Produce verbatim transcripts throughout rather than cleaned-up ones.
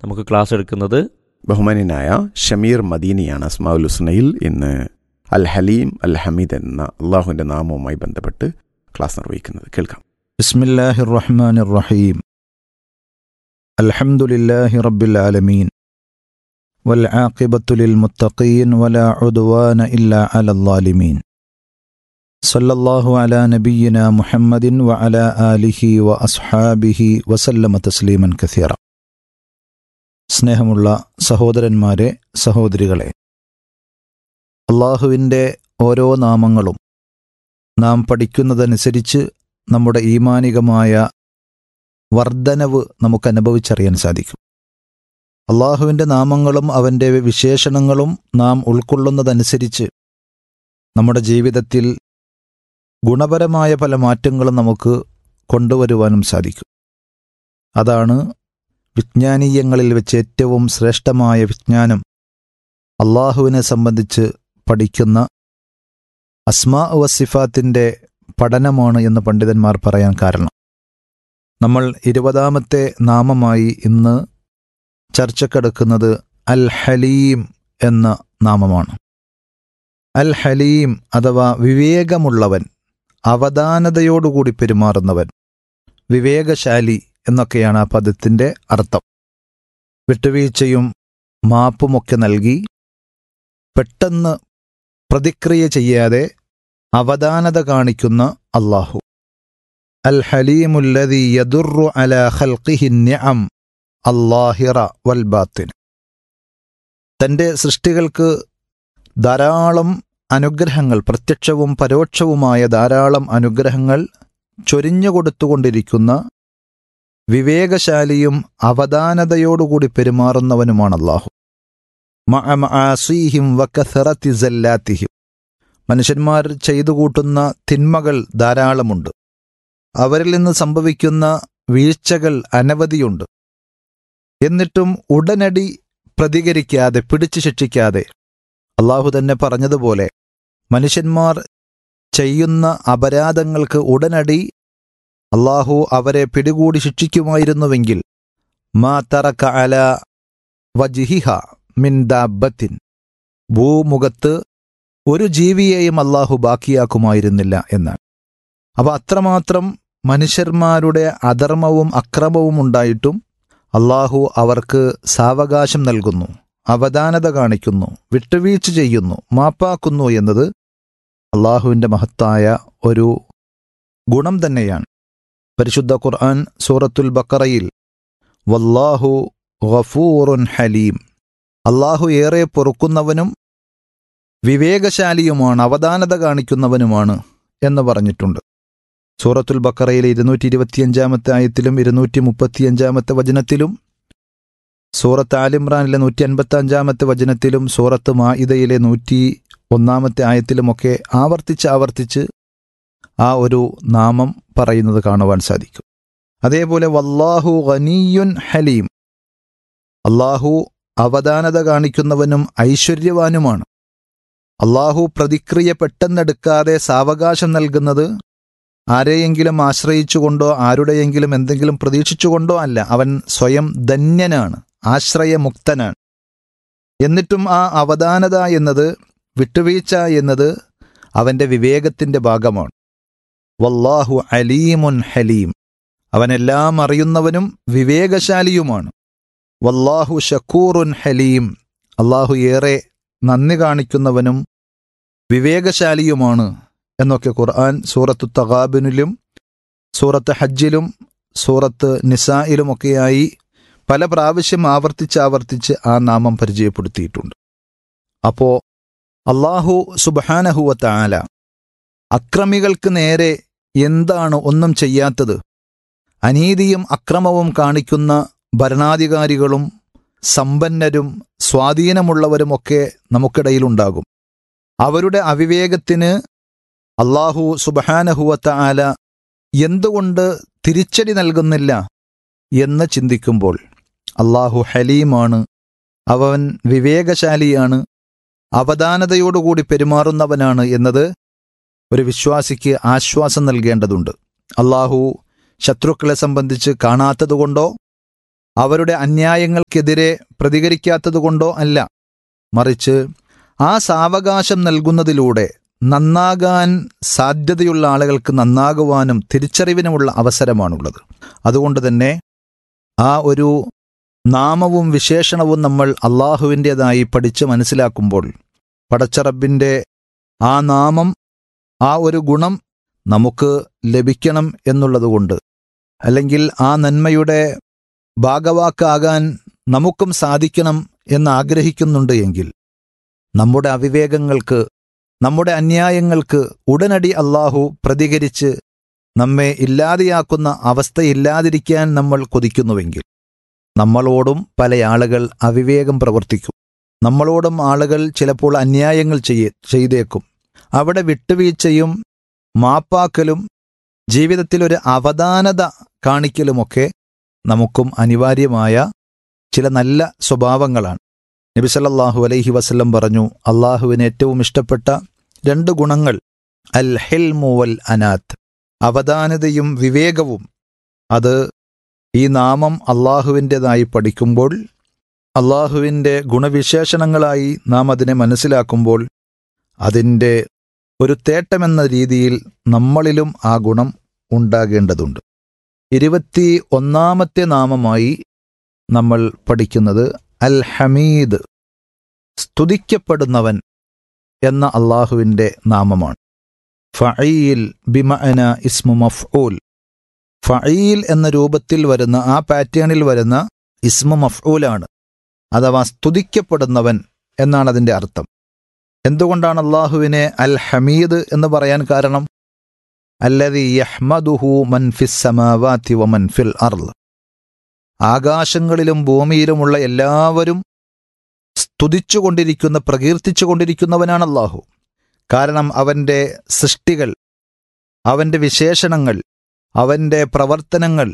നമുക്ക് ക്ലാസ് എടുക്കുന്നത് ബഹുമാനായ ഷമീർ മദീനിയാണ്. അസ്മാഉൽ ഹുസ്നയിൽ ഇന്ന് അൽ ഹലീം അൽ ഹമീദ് എന്ന അള്ളാഹുവിൻ്റെ നാമവുമായി ബന്ധപ്പെട്ട് ക്ലാസ് നിർവഹിക്കുന്നത്. കേൾക്കാം. ബിസ്മില്ലാഹിർ റഹ്മാനിർ റഹീം. അൽഹംദുലില്ലാഹി റബ്ബിൽ ആലമീൻ വൽ ആഖിബത്തു ലിൽ മുത്തഖീൻ വലാ ഉദ്വാന ഇല്ലാ അലൽ ളാലിമീൻ. സല്ലല്ലാഹു അലാ നബിയിനാ മുഹമ്മദിൻ വഅലാ ആലിഹി വഅസ്ഹാബിഹി വസല്ലമ തസ്ലീമൻ കസീറ. സ്നേഹമുള്ള സഹോദരന്മാരെ, സഹോദരികളെ, അള്ളാഹുവിൻ്റെ ഓരോ നാമങ്ങളും നാം പഠിക്കുന്നതനുസരിച്ച് നമ്മുടെ ഈമാനികമായ വർധനവ് നമുക്ക് അനുഭവിച്ചറിയാൻ സാധിക്കും. അള്ളാഹുവിൻ്റെ നാമങ്ങളും അവൻ്റെ വിശേഷണങ്ങളും നാം ഉൾക്കൊള്ളുന്നതനുസരിച്ച് നമ്മുടെ ജീവിതത്തിൽ ഗുണപരമായ പല മാറ്റങ്ങളും നമുക്ക് കൊണ്ടുവരുവാനും സാധിക്കും. അതാണ് വിജ്ഞാനീയങ്ങളിൽ വെച്ച് ഏറ്റവും ശ്രേഷ്ഠമായ വിജ്ഞാനം അള്ളാഹുവിനെ സംബന്ധിച്ച് പഠിക്കുന്ന അസ്മാ വ സിഫാത്തിൻ്റെ പഠനമാണ് എന്ന് പണ്ഡിതന്മാർ പറയാൻ കാരണം. നമ്മൾ ഇരുപതാമത്തെ നാമമായി ഇന്ന് ചർച്ചക്കെടുക്കുന്നത് അൽ ഹലീം എന്ന നാമമാണ്. അൽ ഹലീം അഥവാ വിവേകമുള്ളവൻ, അവധാനതയോടുകൂടി പെരുമാറുന്നവൻ, വിവേകശാലി എന്നൊക്കെയാണ് ആ പദത്തിൻ്റെ അർത്ഥം. വിട്ടുവീഴ്ചയും മാപ്പുമൊക്കെ നൽകി പെട്ടെന്ന് പ്രതിക്രിയ ചെയ്യാതെ അവധാനത കാണിക്കുന്ന അല്ലാഹു. അൽ ഹലീമുല്ലദീ യദുറു അലാ ഖൽഖിഹി നിഅം അല്ലാഹിറ വൽ ബാത്തിൻ. തൻ്റെ സൃഷ്ടികൾക്ക് ധാരാളം അനുഗ്രഹങ്ങൾ, പ്രത്യക്ഷവും പരോക്ഷവുമായ ധാരാളം അനുഗ്രഹങ്ങൾ ചൊരിഞ്ഞുകൊടുത്തുകൊണ്ടിരിക്കുന്ന വിവേകശാലിയും അവധാനതയോടുകൂടി പെരുമാറുന്നവനുമാണ് അല്ലാഹു. മഅ മആസിഹിം വകസറതി സല്ലാത്തിഹിം. മനുഷ്യന്മാർ ചെയ്തു കൂട്ടുന്ന തിന്മകൾ ധാരാളമുണ്ട്. അവരിൽ നിന്ന് സംഭവിക്കുന്ന വീഴ്ചകൾ അനവധിയുണ്ട്. എന്നിട്ടും ഉടനടി പ്രതികരിക്കാതെ, പിടിച്ചു ശിക്ഷിക്കാതെ, അള്ളാഹു തന്നെ പറഞ്ഞതുപോലെ മനുഷ്യന്മാർ ചെയ്യുന്ന അപരാധങ്ങൾക്ക് ഉടനടി അള്ളാഹു അവരെ പിടികൂടി ശിക്ഷിക്കുമായിരുന്നുവെങ്കിൽ മാ തറക അലാ വജ്ഹിഹ മിൻ ദാബത്തിൻ, ഭൂമുഖത്ത് ഒരു ജീവിയെയും അള്ളാഹു ബാക്കിയാക്കുമായിരുന്നില്ല എന്നാണ്. അപ്പോൾ അത്രമാത്രം മനുഷ്യന്മാരുടെ അധർമ്മവും അക്രമവും ഉണ്ടായിട്ടും അള്ളാഹു അവർക്ക് സാവകാശം നൽകുന്നു, അവധാനത കാണിക്കുന്നു, വിട്ടുവീഴ്ച ചെയ്യുന്നു, മാപ്പാക്കുന്നു എന്നത് അള്ളാഹുവിൻ്റെ മഹത്തായ ഒരു ഗുണം തന്നെയാണ്. പരിശുദ്ധ ഖുർആൻ സൂറത്തുൽ ബഖറയിൽ വല്ലാഹു ഗഫൂറുൻ ഹലീം, അള്ളാഹു ഏറെ പൊറുക്കുന്നവനും വിവേകശാലിയുമാണ്, അവധാനത കാണിക്കുന്നവനുമാണ് എന്ന് പറഞ്ഞിട്ടുണ്ട്. സൂറത്തുൽ ബഖറയിലെ ഇരുന്നൂറ്റി ഇരുപത്തിയഞ്ചാമത്തെ ആയത്തിലും ഇരുന്നൂറ്റി മുപ്പത്തിയഞ്ചാമത്തെ വചനത്തിലും, സൂറത്ത് ആലിമ്രാനിലെ നൂറ്റി അൻപത്തി അഞ്ചാമത്തെ വചനത്തിലും, സൂറത്ത് മാഇദയിലെ നൂറ്റി ഒന്നാമത്തെ ആയത്തിലുമൊക്കെ ആവർത്തിച്ച് ആവർത്തിച്ച് ആ ഒരു നാമം പറയുന്നത് കാണുവാൻ സാധിക്കും. അതേപോലെ വല്ലാഹു ഗനിയുൻ ഹലീം, അള്ളാഹു അവധാനത കാണിക്കുന്നവനും ഐശ്വര്യവാനുമാണ്. അള്ളാഹു പ്രതിക്രിയ പെട്ടെന്നെടുക്കാതെ സാവകാശം നൽകുന്നത് ആരെയെങ്കിലും ആശ്രയിച്ചുകൊണ്ടോ ആരുടെയെങ്കിലും എന്തെങ്കിലും പ്രതീക്ഷിച്ചുകൊണ്ടോ അല്ല. അവൻ സ്വയം ധന്യനാണ്, ആശ്രയമുക്തനാണ്. എന്നിട്ടും ആ അവധാനത എന്നത്, വിട്ടുവീഴ്ച എന്നത് അവൻ്റെ വിവേകത്തിൻ്റെ ഭാഗമാണ്. വല്ലാഹു അലീമുൻ ഹലീം, അവനെല്ലാം അറിയുന്നവനും വിവേകശാലിയുമാണ്. വല്ലാഹു ഷക്കൂറുൻ ഹലീം, അള്ളാഹു ഏറെ നന്ദി കാണിക്കുന്നവനും വിവേകശാലിയുമാണ് എന്നൊക്കെ ഖുർആൻ സൂറത്തു തഗാബുനിലും സൂറത്ത് ഹജ്ജിലും സൂറത്ത് നിസായിലുമൊക്കെയായി പല പ്രാവശ്യം ആവർത്തിച്ച് ആവർത്തിച്ച് ആ നാമം പരിചയപ്പെടുത്തിയിട്ടുണ്ട്. അപ്പോൾ അള്ളാഹു സുബ്ഹാനഹു വ തആല അക്രമികൾക്ക് നേരെ എന്താണ് ഒന്നും ചെയ്യാത്തത്? അനീതിയും അക്രമവും കാണിക്കുന്ന ഭരണാധികാരികളും സമ്പന്നരും സ്വാധീനമുള്ളവരുമൊക്കെ നമുക്കിടയിലുണ്ടാകും. അവരുടെ അവിവേകത്തിന് അള്ളാഹു സുബ്ഹാനഹു വ തആല എന്തുകൊണ്ട് തിരിച്ചടി നൽകുന്നില്ല എന്ന് ചിന്തിക്കുമ്പോൾ അള്ളാഹു ഹലീമാണ്, അവൻ വിവേകശാലിയാണ്, അവധാനതയോടുകൂടി പെരുമാറുന്നവനാണ് എന്നത് ഒരു വിശ്വാസിക്ക് ആശ്വാസം നൽകേണ്ടതുണ്ട്. അള്ളാഹു ശത്രുക്കളെ സംബന്ധിച്ച് കാണാത്തതുകൊണ്ടോ അവരുടെ അന്യായങ്ങൾക്കെതിരെ പ്രതികരിക്കാത്തതുകൊണ്ടോ അല്ല, മറിച്ച് ആ സാവകാശം നൽകുന്നതിലൂടെ നന്നാകാൻ സാധ്യതയുള്ള ആളുകൾക്ക് നന്നാകുവാനും തിരിച്ചറിവിനുമുള്ള അവസരമാണുള്ളത്. അതുകൊണ്ട് തന്നെ ആ ഒരു നാമവും വിശേഷണവും നമ്മൾ അള്ളാഹുവിൻ്റേതായി പഠിച്ച് മനസ്സിലാക്കുമ്പോൾ പടച്ചറബിൻ്റെ ആ നാമം, ആ ഒരു ഗുണം നമുക്ക് ലഭിക്കണം എന്നുള്ളതുകൊണ്ട്, അല്ലെങ്കിൽ ആ നന്മയുടെ ഭാഗവാക്കാകാൻ നമുക്കും സാധിക്കണം എന്നാഗ്രഹിക്കുന്നുണ്ട് എങ്കിൽ നമ്മുടെ അവിവേകങ്ങൾക്ക്, നമ്മുടെ അന്യായങ്ങൾക്ക് ഉടനടി അള്ളാഹു പ്രതികരിച്ച് നമ്മെ ഇല്ലാതെയാക്കുന്ന അവസ്ഥയില്ലാതിരിക്കാൻ നമ്മൾ കൊതിക്കുന്നുവെങ്കിൽ നമ്മളോടും പല ആളുകൾ അവിവേകം പ്രവർത്തിക്കും. നമ്മളോടും ആളുകൾ ചിലപ്പോൾ അന്യായങ്ങൾ ചെയ്യേ ചെയ്തേക്കും. അവിടെ വിട്ടുവീഴ്ചയും മാപ്പാക്കലും ജീവിതത്തിലൊരു അവധാനത കാണിക്കലുമൊക്കെ നമുക്കും അനിവാര്യമായ ചില നല്ല സ്വഭാവങ്ങളാണ്. നബി സല്ലല്ലാഹു അലൈഹി വസല്ലം പറഞ്ഞു, അള്ളാഹുവിന് ഏറ്റവും ഇഷ്ടപ്പെട്ട രണ്ട് ഗുണങ്ങൾ അൽ ഹിൽമു വൽ അനാത്ത്, അവധാനതയും വിവേകവും. അത് ഈ നാമം അള്ളാഹുവിൻ്റെതായി പഠിക്കുമ്പോൾ, അള്ളാഹുവിൻ്റെ ഗുണവിശേഷണങ്ങളായി നാം അതിനെ മനസ്സിലാക്കുമ്പോൾ അതിൻ്റെ ഒരു തേട്ടമെന്ന രീതിയിൽ നമ്മളിലും ആ ഗുണം ഉണ്ടാകേണ്ടതുണ്ട്. ഇരുപത്തി ഒന്നാമത്തെ നാമമായി നമ്മൾ പഠിക്കുന്നത് അൽ ഹമീദ്, സ്തുതിക്കപ്പെടുന്നവൻ എന്ന അള്ളാഹുവിൻ്റെ നാമമാണ്. ഫഈൽ ബിമഅന ഇസ്മു മഫ്ഊൽ, ഫഈൽ എന്ന രൂപത്തിൽ വരുന്ന, ആ പാറ്റേണിൽ വരുന്ന ഇസ്മു മഫ്ഊലാണ്, അഥവാ സ്തുതിക്കപ്പെടുന്നവൻ എന്നാണ് അതിൻ്റെ അർത്ഥം. എന്തുകൊണ്ടാണ് അള്ളാഹുവിനെ അൽ ഹമീദ് എന്ന് പറയാൻ കാരണം? അല്ലദീ യഹ്മദുഹു മൻ ഫിസ് സമാവാതി വമൻ ഫിൽ അർള്, ആകാശങ്ങളിലും ഭൂമിയിലുമുള്ള എല്ലാവരും സ്തുതിച്ചുകൊണ്ടിരിക്കുന്ന, പ്രകീർത്തിച്ചുകൊണ്ടിരിക്കുന്നവനാണ് അള്ളാഹു. കാരണം അവൻ്റെ സൃഷ്ടികൾ, അവൻ്റെ വിശേഷണങ്ങൾ, അവൻ്റെ പ്രവർത്തനങ്ങൾ,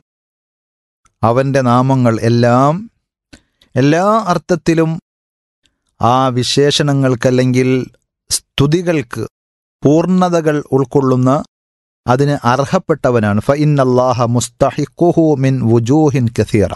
അവൻ്റെ നാമങ്ങൾ എല്ലാം എല്ലാ അർത്ഥത്തിലും ആ വിശേഷണങ്ങൾക്കല്ലെങ്കിൽ സ്തുതികൾക്ക് പൂർണ്ണതകൾ ഉൾക്കൊള്ളുന്ന, അതിന് അർഹപ്പെട്ടവനാണ്. ഫ ഇന്നല്ലാഹ മുസ്തഹിഖുഹു മിൻ വുജൂഹിൻ കസീറ,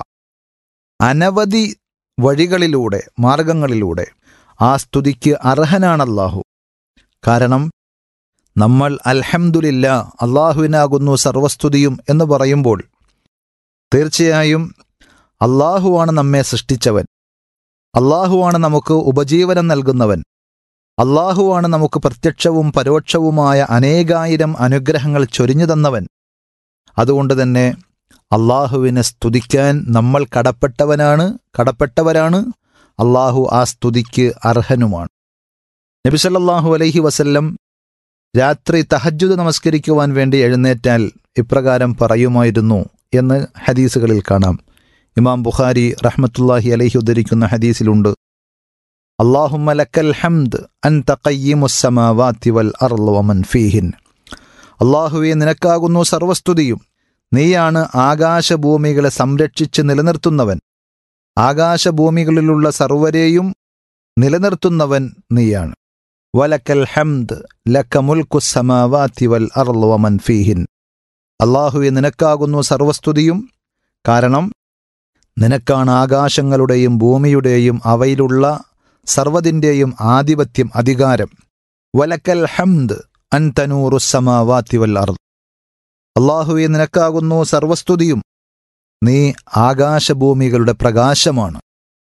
അനവധി വഴികളിലൂടെ, മാർഗങ്ങളിലൂടെ ആ സ്തുതിക്ക് അർഹനാണ് അല്ലാഹു. കാരണം നമ്മൾ അൽഹംദുലില്ലാ, അള്ളാഹുവിനാകുന്നു സർവസ്തുതിയും എന്ന് പറയുമ്പോൾ തീർച്ചയായും അള്ളാഹുവാണ് നമ്മെ സൃഷ്ടിച്ചവൻ, അള്ളാഹുവാണ് നമുക്ക് ഉപജീവനം നൽകുന്നവൻ, അള്ളാഹുവാണ് നമുക്ക് പ്രത്യക്ഷവും പരോക്ഷവുമായ അനേകായിരം അനുഗ്രഹങ്ങൾ ചൊരിഞ്ഞു തന്നവൻ. അതുകൊണ്ട് തന്നെ അള്ളാഹുവിനെ സ്തുതിക്കാൻ നമ്മൾ കടപ്പെട്ടവനാണ് കടപ്പെട്ടവരാണ് അള്ളാഹു ആ സ്തുതിക്ക് അർഹനുമാണ്. നബി സല്ലല്ലാഹു അലൈഹി വസല്ലം രാത്രി തഹജ്ജുദ് നമസ്കരിക്കുവാൻ വേണ്ടി എഴുന്നേറ്റാൽ ഇപ്രകാരം പറയുമായിരുന്നു എന്ന് ഹദീസുകളിൽ കാണാം. ഇമാം ബുഖാരി റഹ്മത്തുള്ളാഹി അലൈഹി ഉദ്ധരിക്കുന്ന ഹദീസിലുണ്ട്, അല്ലാഹുമ്മ ലക്കൽ ഹംദ് അൻത ഖയ്യിമുസ് സമാവാതി വൽ അർള് വമൻ ഫീഹിൻ, അല്ലാഹുവേ നിനക്കാകുന്നു സർവസ്തുതിയും, നീയാണ് ആകാശഭൂമികളെ സംരക്ഷിച്ച് നിലനിർത്തുന്നവൻ, ആകാശഭൂമികളിലുള്ള സർവരെയും നിലനിർത്തുന്നവൻ നീയാണ്. വലക്കൽ ഹംദ് ലക മുൽക്കുസ് സമാവാതി വൽ അർള് വമൻ ഫീഹിൻ, അല്ലാഹുവേ നിനക്കാകുന്നു സർവസ്തുതിയും, കാരണം നിനക്കാണ് ആകാശങ്ങളുടെയും ഭൂമിയുടെയും അവയിലുള്ള സർവ്വതിൻ്റെയും ആധിപത്യം, അധികാരം. വലക്കൽ ഹംദ് അൻത നൂറുസ് സമാവാതി വൽ അർള്, അല്ലാഹുവേ നിനക്കാകുന്നു സർവസ്തുതിയും, നീ ആകാശഭൂമികളുടെ പ്രകാശമാണ്.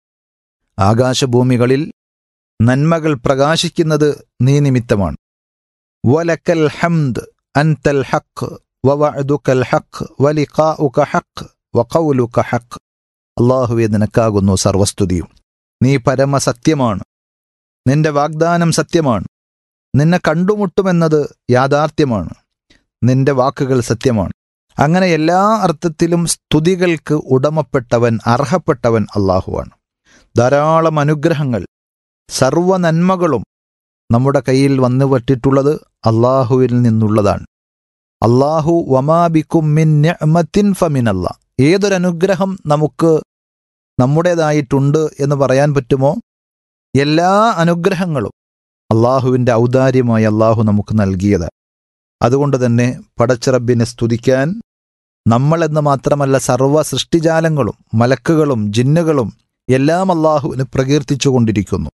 ആകാശഭൂമികളിൽ നന്മകൾ പ്രകാശിക്കുന്നത് നീ നിമിത്തമാണ്. വലക്കൽ ഹംദ് അൻതൽ ഹഖ് വവഅദുകൽ ഹഖ് വലിഖാഉക ഹഖ് വഖൗലുക ഹഖ്, അല്ലാഹുവേ നിനക്കാകുന്നു സർവസ്തുതിയും, നീ പരമസത്യമാണ്, നിന്റെ വാഗ്ദാനം സത്യമാണ്, നിന്നെ കണ്ടുമുട്ടുമെന്നത് യാഥാർത്ഥ്യമാണ്, നിന്റെ വാക്കുകൾ സത്യമാണ്. അങ്ങനെ എല്ലാ അർത്ഥത്തിലും സ്തുതികൾക്ക് ഉടമപ്പെട്ടവൻ, അർഹപ്പെട്ടവൻ അല്ലാഹുവാണ്. ധാരാളം അനുഗ്രഹങ്ങൾ, സർവ നന്മകളും നമ്മുടെ കയ്യിൽ വന്നു പറ്റിയിട്ടുള്ളത് അള്ളാഹുവിൽ നിന്നുള്ളതാണ്. അള്ളാഹു വമാ ബിക്കും മിൻ നിഅമത്തിൻ ഫമിനല്ലാ, ഏതൊരനുഗ്രഹം നമുക്ക് നമ്മുടേതായിട്ടുണ്ട് എന്ന് പറയാൻ പറ്റുമോ? എല്ലാ അനുഗ്രഹങ്ങളും അള്ളാഹുവിൻ്റെ ഔദാര്യമായി അള്ളാഹു നമുക്ക് നൽകിയത്. അതുകൊണ്ട് തന്നെ പടച്ചറബിനെ സ്തുതിക്കാൻ നമ്മളെന്ന് മാത്രമല്ല സർവ്വ സൃഷ്ടിജാലങ്ങളും മലക്കുകളും ജിന്നുകളും എല്ലാം അള്ളാഹുവിനെ പ്രകീർത്തിച്ചു കൊണ്ടിരിക്കുന്നു.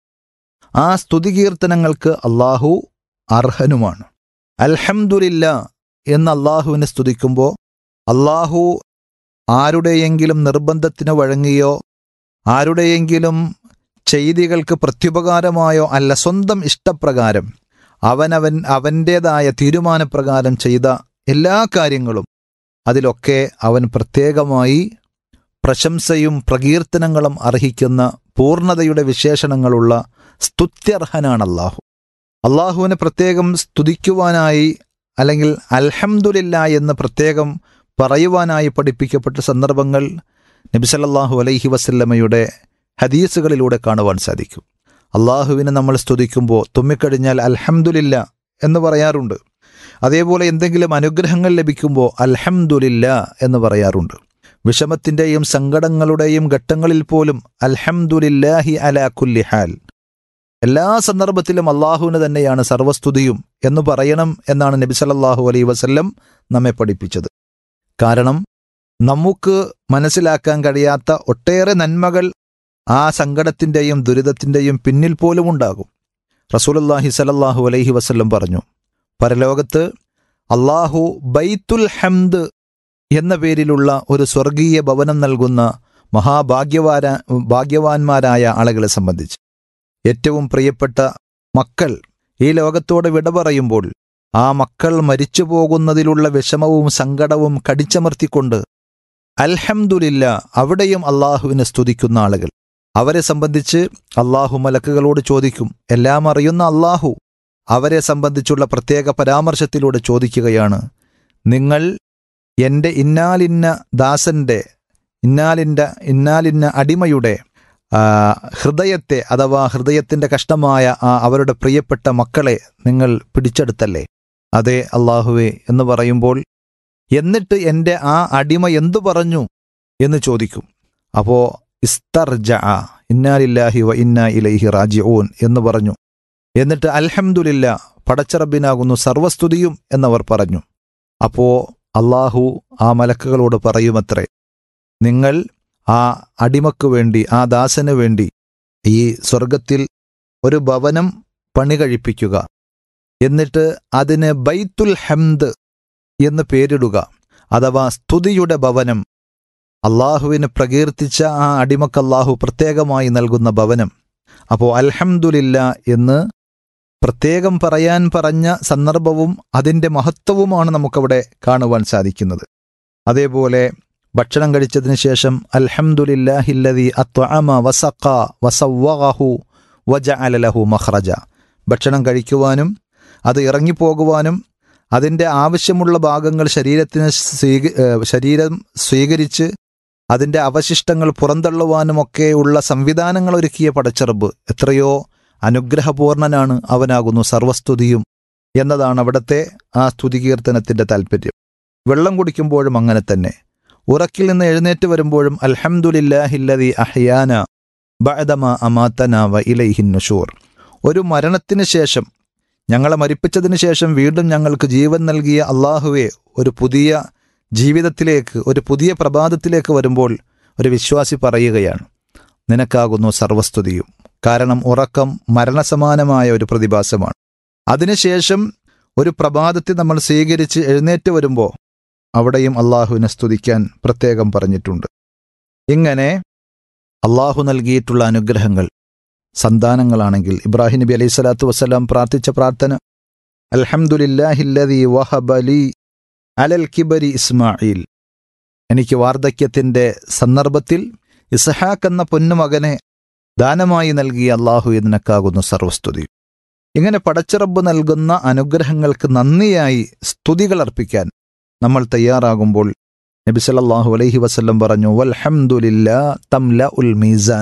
ആ സ്തുതികീർത്തനങ്ങൾക്ക് അള്ളാഹു അർഹനുമാണ്. അൽഹംദുലില്ലാ എന്ന് അള്ളാഹുവിനെ സ്തുതിക്കുമ്പോൾ അള്ളാഹു ആരുടെയെങ്കിലും നിർബന്ധത്തിന് വഴങ്ങിയോ ആരുടെയെങ്കിലും ചെയ്തികൾക്ക് പ്രത്യുപകാരമായോ അല്ല, സ്വന്തം ഇഷ്ടപ്രകാരം അവനവൻ അവൻ്റേതായ തീരുമാനപ്രകാരം ചെയ്ത എല്ലാ കാര്യങ്ങളും അതിലൊക്കെ അവൻ പ്രത്യേകമായി പ്രശംസയും പ്രകീർത്തനങ്ങളും അർഹിക്കുന്ന പൂർണ്ണതയുടെ വിശേഷണങ്ങളുള്ള സ്തുത്യർഹനാണ് അള്ളാഹു. അള്ളാഹുവിനെ പ്രത്യേകം സ്തുതിക്കുവാനായി അല്ലെങ്കിൽ അൽഹംദുലില്ലാ എന്ന് പ്രത്യേകം പറയുവാനായി പഠിപ്പിക്കപ്പെട്ട സന്ദർഭങ്ങൾ നബി സല്ലല്ലാഹു അലൈഹി വസല്ലമയുടെ ഹദീസുകളിലൂടെ കാണുവാൻ സാധിക്കും. അള്ളാഹുവിനെ നമ്മൾ സ്തുതിക്കുമ്പോൾ തുമ്മിക്കഴിഞ്ഞാൽ അൽഹംദുലില്ലാ എന്ന് പറയാറുണ്ട്. അതേപോലെ എന്തെങ്കിലും അനുഗ്രഹങ്ങൾ ലഭിക്കുമ്പോൾ അൽഹംദുലില്ലാ എന്ന് പറയാറുണ്ട്. വിഷമത്തിൻ്റെയും സങ്കടങ്ങളുടെയും ഘട്ടങ്ങളിൽ പോലും അൽഹംദുലില്ലാഹി അലാ കുല്ലി ഹാൽ, എല്ലാ സന്ദർഭത്തിലും അള്ളാഹുവിന് തന്നെയാണ് സർവസ്തുതിയും എന്ന് പറയണം എന്നാണ് നബി സല്ലല്ലാഹു അലൈഹി വസല്ലം നമ്മെ പഠിപ്പിച്ചത്. കാരണം നമുക്ക് മനസ്സിലാക്കാൻ കഴിയാത്ത ഒട്ടേറെ നന്മകൾ ആ സങ്കടത്തിൻ്റെയും ദുരിതത്തിൻ്റെയും പിന്നിൽ പോലും ഉണ്ടാകും. റസൂലുള്ളാഹി സ്വല്ലല്ലാഹു അലൈഹി വസല്ലം പറഞ്ഞു, പരലോകത്ത് അള്ളാഹു ബൈത്തുൽ ഹംദ് എന്ന പേരിലുള്ള ഒരു സ്വർഗീയ ഭവനം നൽകുന്ന മഹാഭാഗ്യവാര ഭാഗ്യവാന്മാരായ ആളുകളെ സംബന്ധിച്ച് ഏറ്റവും പ്രിയപ്പെട്ട മക്കൾ ഈ ലോകത്തോട് വിട പറയുമ്പോൾ ആ മക്കൾ മരിച്ചു പോകുന്നതിലുള്ള വിഷമവും സങ്കടവും കടിച്ചമർത്തിക്കൊണ്ട് അൽഹംദുലില്ലാ അവിടെയും അള്ളാഹുവിനെ സ്തുതിക്കുന്ന ആളുകൾ, അവരെ സംബന്ധിച്ച് അള്ളാഹു മലക്കുകളോട് ചോദിക്കും. എല്ലാം അറിയുന്ന അള്ളാഹു അവരെ സംബന്ധിച്ചുള്ള പ്രത്യേക പരാമർശത്തിലൂടെ ചോദിക്കുകയാണ്, നിങ്ങൾ എൻ്റെ ഇന്നാലിന്ന ദാസൻ്റെ ഇന്നാലിൻ്റെ ഇന്നാലിന്ന അടിമയുടെ ഹൃദയത്തെ അഥവാ ഹൃദയത്തിൻ്റെ കഷ്ണമായ ആ അവരുടെ പ്രിയപ്പെട്ട മക്കളെ നിങ്ങൾ പിടിച്ചെടുത്തല്ലേ? അതെ അള്ളാഹുവേ എന്ന് പറയുമ്പോൾ എന്നിട്ട് എൻ്റെ ആ അടിമ എന്തു പറഞ്ഞു എന്ന് ചോദിക്കും. അപ്പോൾ ഇസ്തർജഅ ഇന്നാ ലില്ലാഹി വ ഇന്നാ ഇലൈഹി റാജിഊൻ എന്ന് പറഞ്ഞു. എന്നിട്ട് അൽഹംദുലില്ലാ പടച്ചറബിനാകുന്നു സർവസ്തുതിയും എന്നവർ പറഞ്ഞു. അപ്പോൾ അള്ളാഹു ആ മലക്കുകളോട് പറയുമത്രേ, നിങ്ങൾ ആ അടിമക്ക് വേണ്ടി ആ ദാസന് വേണ്ടി ഈ സ്വർഗത്തിൽ ഒരു ഭവനം പണി കഴിപ്പിക്കുക, എന്നിട്ട് അതിന് ബൈത്തുൽ ഹംദ് എന്ന് പേരിടുക, അഥവാ സ്തുതിയുടെ ഭവനം. അള്ളാഹുവിനെ പ്രകീർത്തിച്ച ആ അടിമക്ക് അള്ളാഹു പ്രത്യേകമായി നൽകുന്ന ഭവനം. അപ്പോൾ അൽഹംദുലില്ലാ എന്ന് പ്രത്യേകം പറയാൻ പറഞ്ഞ സന്ദർഭവും അതിൻ്റെ മഹത്വവുമാണ് നമുക്കവിടെ കാണുവാൻ സാധിക്കുന്നത്. അതേപോലെ ഭക്ഷണം കഴിച്ചതിന് ശേഷം അൽഹംദുലില്ലാഹില്ലദീ അത്അമ വസഖ വസവ്വഗഹു വജഅല ലഹു മഖ്റജ, ഭക്ഷണം കഴിക്കുവാനും അത് ഇറങ്ങിപ്പോകുവാനും അതിൻ്റെ ആവശ്യമുള്ള ഭാഗങ്ങൾ ശരീരത്തിന് സ്വീക ശരീരം സ്വീകരിച്ച് അതിൻ്റെ അവശിഷ്ടങ്ങൾ പുറന്തള്ളുവാനുമൊക്കെയുള്ള സംവിധാനങ്ങൾ ഒരുക്കിയ പടച്ചറബ് എത്രയോ അനുഗ്രഹപൂർണനാണ്, അവനാകുന്നു സർവസ്തുതിയും എന്നതാണ് അവിടുത്തെ ആ സ്തുതികീർത്തനത്തിൻ്റെ താല്പര്യം. വെള്ളം കുടിക്കുമ്പോഴും അങ്ങനെ തന്നെ, ഉറക്കിൽ നിന്ന് എഴുന്നേറ്റ് വരുമ്പോഴും അൽഹംദുലില്ലാഹില്ലദീ അഹ്യാന ബഅദമാ അമാതനാ വ ഇലൈഹിൻ നുശൂർ, ഒരു മരണത്തിന് ശേഷം ഞങ്ങളെ മരിപ്പിച്ചതിന് ശേഷം വീണ്ടും ഞങ്ങൾക്ക് ജീവൻ നൽകിയ അള്ളാഹുവെ, ഒരു പുതിയ ജീവിതത്തിലേക്ക് ഒരു പുതിയ പ്രഭാതത്തിലേക്ക് വരുമ്പോൾ ഒരു വിശ്വാസി പറയുകയാണ്, നിനക്കാകുന്നു സർവസ്തുതിയും. കാരണം ഉറക്കം മരണസമാനമായ ഒരു പ്രതിഭാസമാണ്. അതിനുശേഷം ഒരു പ്രഭാതത്തിൽ നമ്മൾ സ്വീകരിച്ച് എഴുന്നേറ്റ് വരുമ്പോൾ അവിടെയും അള്ളാഹുവിനെ സ്തുതിക്കാൻ പ്രത്യേകം പറഞ്ഞിട്ടുണ്ട്. ഇങ്ങനെ അള്ളാഹു നൽകിയിട്ടുള്ള അനുഗ്രഹങ്ങൾ, സന്താനങ്ങളാണെങ്കിൽ ഇബ്രാഹിം നബി അലൈഹി സ്വലാത്തു വസ്സലാം പ്രാർത്ഥിച്ച പ്രാർത്ഥന അൽഹംദുലില്ലാഹില്ലദീ വഹബ ലീ അലൽ കിബരി ഇസ്മായിൽ, എനിക്ക് വാർദ്ധക്യത്തിൻ്റെ സന്ദർഭത്തിൽ ഇസ്ഹാഖ് എന്ന പൊന്നുമകനെ ദാനമായി നൽകിയ അള്ളാഹു ഇതിനക്കാകുന്നു സർവസ്തുതി. ഇങ്ങനെ പടച്ചിറബ് നൽകുന്ന അനുഗ്രഹങ്ങൾക്ക് നന്ദിയായി സ്തുതികൾ അർപ്പിക്കാൻ നമ്മൾ തയ്യാറാകുമ്പോൾ നബി സല്ലല്ലാഹു അലൈഹി വസല്ലം പറഞ്ഞു, വൽഹംദുലില്ലാ തംലഉൽ മീസാൻ,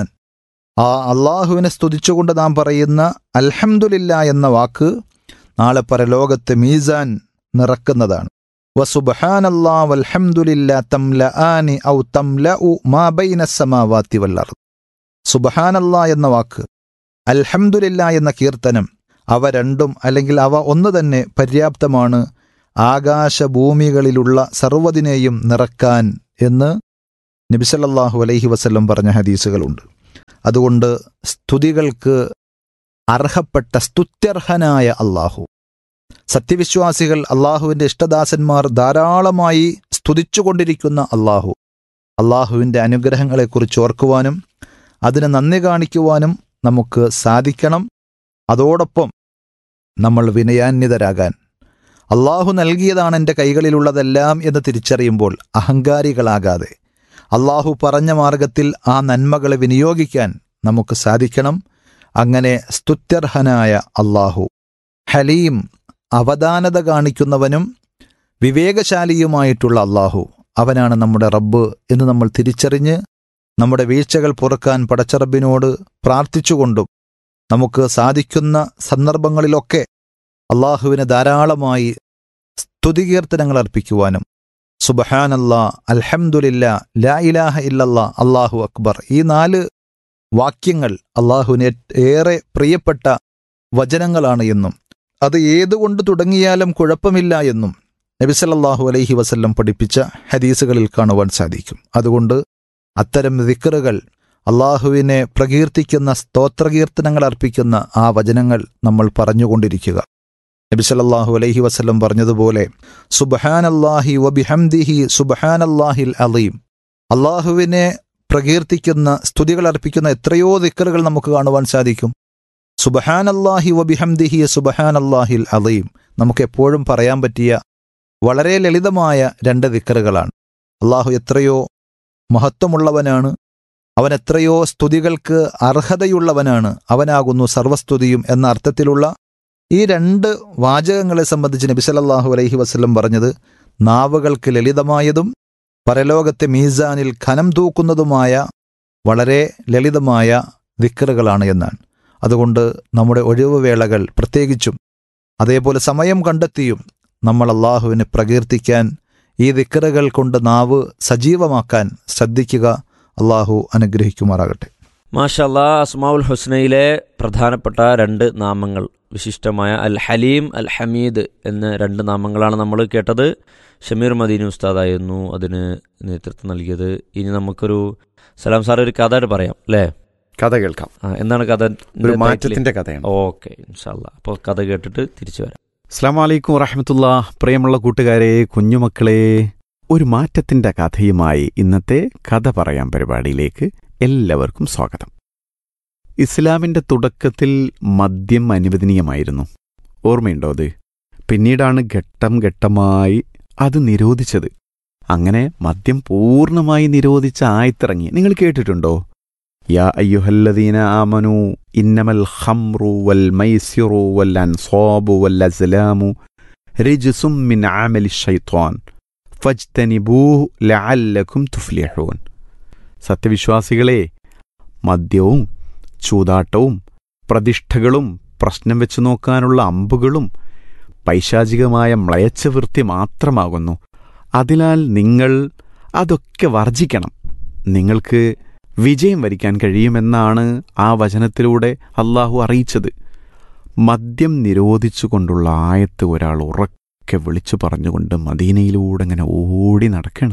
ആ അള്ളാഹുവിനെ സ്തുതിച്ചുകൊണ്ട് നാം പറയുന്ന അൽഹംദുലില്ലാ എന്ന വാക്ക് നാളെ പരലോകത്തെ മീസാൻ നിറക്കുന്നതാണ്. വസുബ്ഹാനല്ലാ വൽഹംദുലില്ലാ തംലആനി ഔ തംലഉ മാ ബൈന സ്സമാവാതി വൽ അർദ്. സുബ്ഹാനല്ലാ എന്ന വാക്ക്, അൽഹംദുലില്ലാ എന്ന കീർത്തനം, അവ രണ്ടും അല്ലെങ്കിൽ അവ ഒന്ന് തന്നെ പര്യാപ്തമാണ് ആകാശഭൂമികളിലുള്ള സർവ്വതിനെയും നിറക്കാൻ എന്ന് നബി സല്ലല്ലാഹു അലൈഹി വസല്ലം പറഞ്ഞ ഹദീസുകളുണ്ട്. അതുകൊണ്ട് സ്തുതികൾക്ക് അർഹപ്പെട്ട സ്തുത്യർഹനായ അള്ളാഹു, സത്യവിശ്വാസികൾ അള്ളാഹുവിൻ്റെ ഇഷ്ടദാസന്മാർ ധാരാളമായി സ്തുതിച്ചുകൊണ്ടിരിക്കുന്ന അള്ളാഹു, അള്ളാഹുവിൻ്റെ അനുഗ്രഹങ്ങളെക്കുറിച്ച് ഓർക്കുവാനും അതിന് നന്ദി കാണിക്കുവാനും നമുക്ക് സാധിക്കണം. അതോടൊപ്പം നമ്മൾ വിനയാന്വിതരാകാൻ, അള്ളാഹു നൽകിയതാണ് എൻ്റെ കൈകളിലുള്ളതെല്ലാം എന്ന് തിരിച്ചറിയുമ്പോൾ അഹങ്കാരികളാകാതെ അള്ളാഹു പറഞ്ഞ മാർഗത്തിൽ ആ നന്മകളെ വിനിയോഗിക്കാൻ നമുക്ക് സാധിക്കണം. അങ്ങനെ സ്തുത്യർഹനായ അള്ളാഹു, ഹലീം അവധാനത കാണിക്കുന്നവനും വിവേകശാലിയുമായിട്ടുള്ള അള്ളാഹു, അവനാണ് നമ്മുടെ റബ്ബ് എന്ന് നമ്മൾ തിരിച്ചറിഞ്ഞ് നമ്മുടെ വീഴ്ചകൾ പൊറുക്കാൻ പടച്ചറബിനോട് പ്രാർത്ഥിച്ചുകൊണ്ടും നമുക്ക് സാധിക്കുന്ന സന്ദർഭങ്ങളിലൊക്കെ അള്ളാഹുവിന് ധാരാളമായി സ്തുതികീർത്തനങ്ങൾ അർപ്പിക്കുവാനും സുബ്ഹാനല്ലാ, അൽഹംദുലില്ലാ, ലാ ഇലാഹ ഇല്ലല്ലാ, അല്ലാഹു അക്ബർ, ഈ നാല് വാക്യങ്ങൾ അള്ളാഹുവിന് ഏറെ പ്രിയപ്പെട്ട വചനങ്ങളാണ് എന്നും അത് ഏതുകൊണ്ട് തുടങ്ങിയാലും കുഴപ്പമില്ല എന്നും നബി സല്ലല്ലാഹു അലൈഹി വസല്ലം പഠിപ്പിച്ച ഹദീസുകളിൽ കാണുവാൻ സാധിക്കും. അതുകൊണ്ട് അത്തരം ദിക്റുകൾ, അള്ളാഹുവിനെ പ്രകീർത്തിക്കുന്ന സ്തോത്രകീർത്തനങ്ങൾ അർപ്പിക്കുന്ന ആ വചനങ്ങൾ നമ്മൾ പറഞ്ഞുകൊണ്ടിരിക്കുക. നബി സല്ലല്ലാഹു അലൈഹി വസല്ലം പറഞ്ഞതുപോലെ സുബ്ഹാനല്ലാഹി വബിഹംദിഹി സുബ്ഹാനല്ലാഹിൽ അലീം, അള്ളാഹുവിനെ പ്രകീർത്തിക്കുന്ന സ്തുതികൾ അർപ്പിക്കുന്ന എത്രയോ ദിക്റുകൾ നമുക്ക് കാണുവാൻ സാധിക്കും. സുബ്ഹാനല്ലാഹി വബിഹംദിഹി സുബ്ഹാനല്ലാഹിൽ അലീം നമുക്ക് എപ്പോഴും പറയാൻ പറ്റിയ വളരെ ലളിതമായ രണ്ട് ദിക്റുകളാണ്. അള്ളാഹു എത്രയോ മഹത്വമുള്ളവനാണ്, അവൻ എത്രയോ സ്തുതികൾക്ക് അർഹതയുള്ളവനാണ്, അവനാകുന്നു സർവസ്തുതിയും എന്ന അർത്ഥത്തിലുള്ള ഈ രണ്ട് വാചകങ്ങളെ സംബന്ധിച്ച് നബി സല്ലല്ലാഹു അലൈഹി വസല്ലം പറഞ്ഞത് നാവുകൾക്ക് ലളിതമായതും പരലോകത്തെ മീസാനിൽ ഖനം തൂക്കുന്നതുമായ വളരെ ലളിതമായ ദിക്റുകളാണ് എന്നാണ്. അതുകൊണ്ട് നമ്മുടെ ഒഴിവ് വേളകൾ പ്രത്യേകിച്ചും അതേപോലെ സമയം കണ്ടെത്തിയും നമ്മൾ അള്ളാഹുവിനെ പ്രകീർത്തിക്കാൻ, ഈ ദിക്റുകൾ കൊണ്ട് നാവ് സജീവമാക്കാൻ ശ്രദ്ധിക്കുക. അള്ളാഹു അനുഗ്രഹിക്കുമാറാകട്ടെ. മാഷാ അല്ലാഹ്. അസ്മാഉൽ ഹുസ്നയിലെ പ്രധാനപ്പെട്ട രണ്ട് നാമങ്ങൾ, വിശിഷ്ടമായ അൽ ഹലീം, അൽ ഹമീദ് എന്ന രണ്ട് നാമങ്ങളാണ് നമ്മൾ കേട്ടത്. ഷമീർ മദീനി ഉസ്താദായിരുന്നു അതിന് നേതൃത്വം നൽകിയത്. ഇനി നമുക്കൊരു സലാം സാർ ഒരു കഥ പറയാം അല്ലേ? കഥ കേൾക്കാം. എന്താണ് കഥ? ഒരു മാറ്റത്തിന്റെ കഥയാണ്. ഓക്കെ, ഇൻഷാ അല്ലാഹ്. അപ്പോൾ കഥ കേട്ടിട്ട് തിരിച്ചു വരാം. അസ്സലാമു അലൈക്കും വറഹ്മത്തുള്ളാഹി. പ്രിയമുള്ള കൂട്ടുകാരെ, കുഞ്ഞുമക്കളെ, ഒരു മാറ്റത്തിന്റെ കഥയുമായി ഇന്നത്തെ കഥ പറയാൻ പരിപാടിയിലേക്ക് എല്ലാവർക്കും സ്വാഗതം. ഇസ്ലാമിന്റെ തുടക്കത്തിൽ മദ്യം അനുവദനീയമായിരുന്നു. ഓർമ്മയുണ്ടോ അത്? പിന്നീടാണ് ഘട്ടം ഘട്ടമായി അത് നിരോധിച്ചത്. അങ്ങനെ മദ്യം പൂർണ്ണമായി നിരോധിച്ച ആയത്തിറങ്ങി. നിങ്ങൾ കേട്ടിട്ടുണ്ടോ? യാ അയ്യുഹല്ലദീന ആമനൂ ഇന്നമൽ ഖംറു വൽ മൈസിറു വൽ അൻസാബു വൽ അസ്ലാമു റിജ്സും മിൻ അമലി ശൈത്വാൻ ഫജ്തനിബൂഹു ലഅല്ലകും തുഫ്ലിഹൂൻ. സത്യവിശ്വാസികളെ, മദ്യവും ചൂതാട്ടവും പ്രതിഷ്ഠകളും പ്രശ്നം വെച്ചു നോക്കാനുള്ള അമ്പുകളും പൈശാചികമായ മ്ലേച്ഛവൃത്തി മാത്രമാകുന്നു. അതിനാൽ നിങ്ങൾ അതൊക്കെ വർജിക്കണം. നിങ്ങൾക്ക് വിജയം വരിക്കാൻ കഴിയുമെന്നാണ് ആ വചനത്തിലൂടെ അള്ളാഹു അറിയിച്ചത്. മദ്യം നിരോധിച്ചുകൊണ്ടുള്ള ആയത്ത് ഒരാൾ ഉറക്കെ വിളിച്ചു പറഞ്ഞുകൊണ്ട് മദീനയിലൂടെ ഇങ്ങനെ ഓടി നടക്കണം.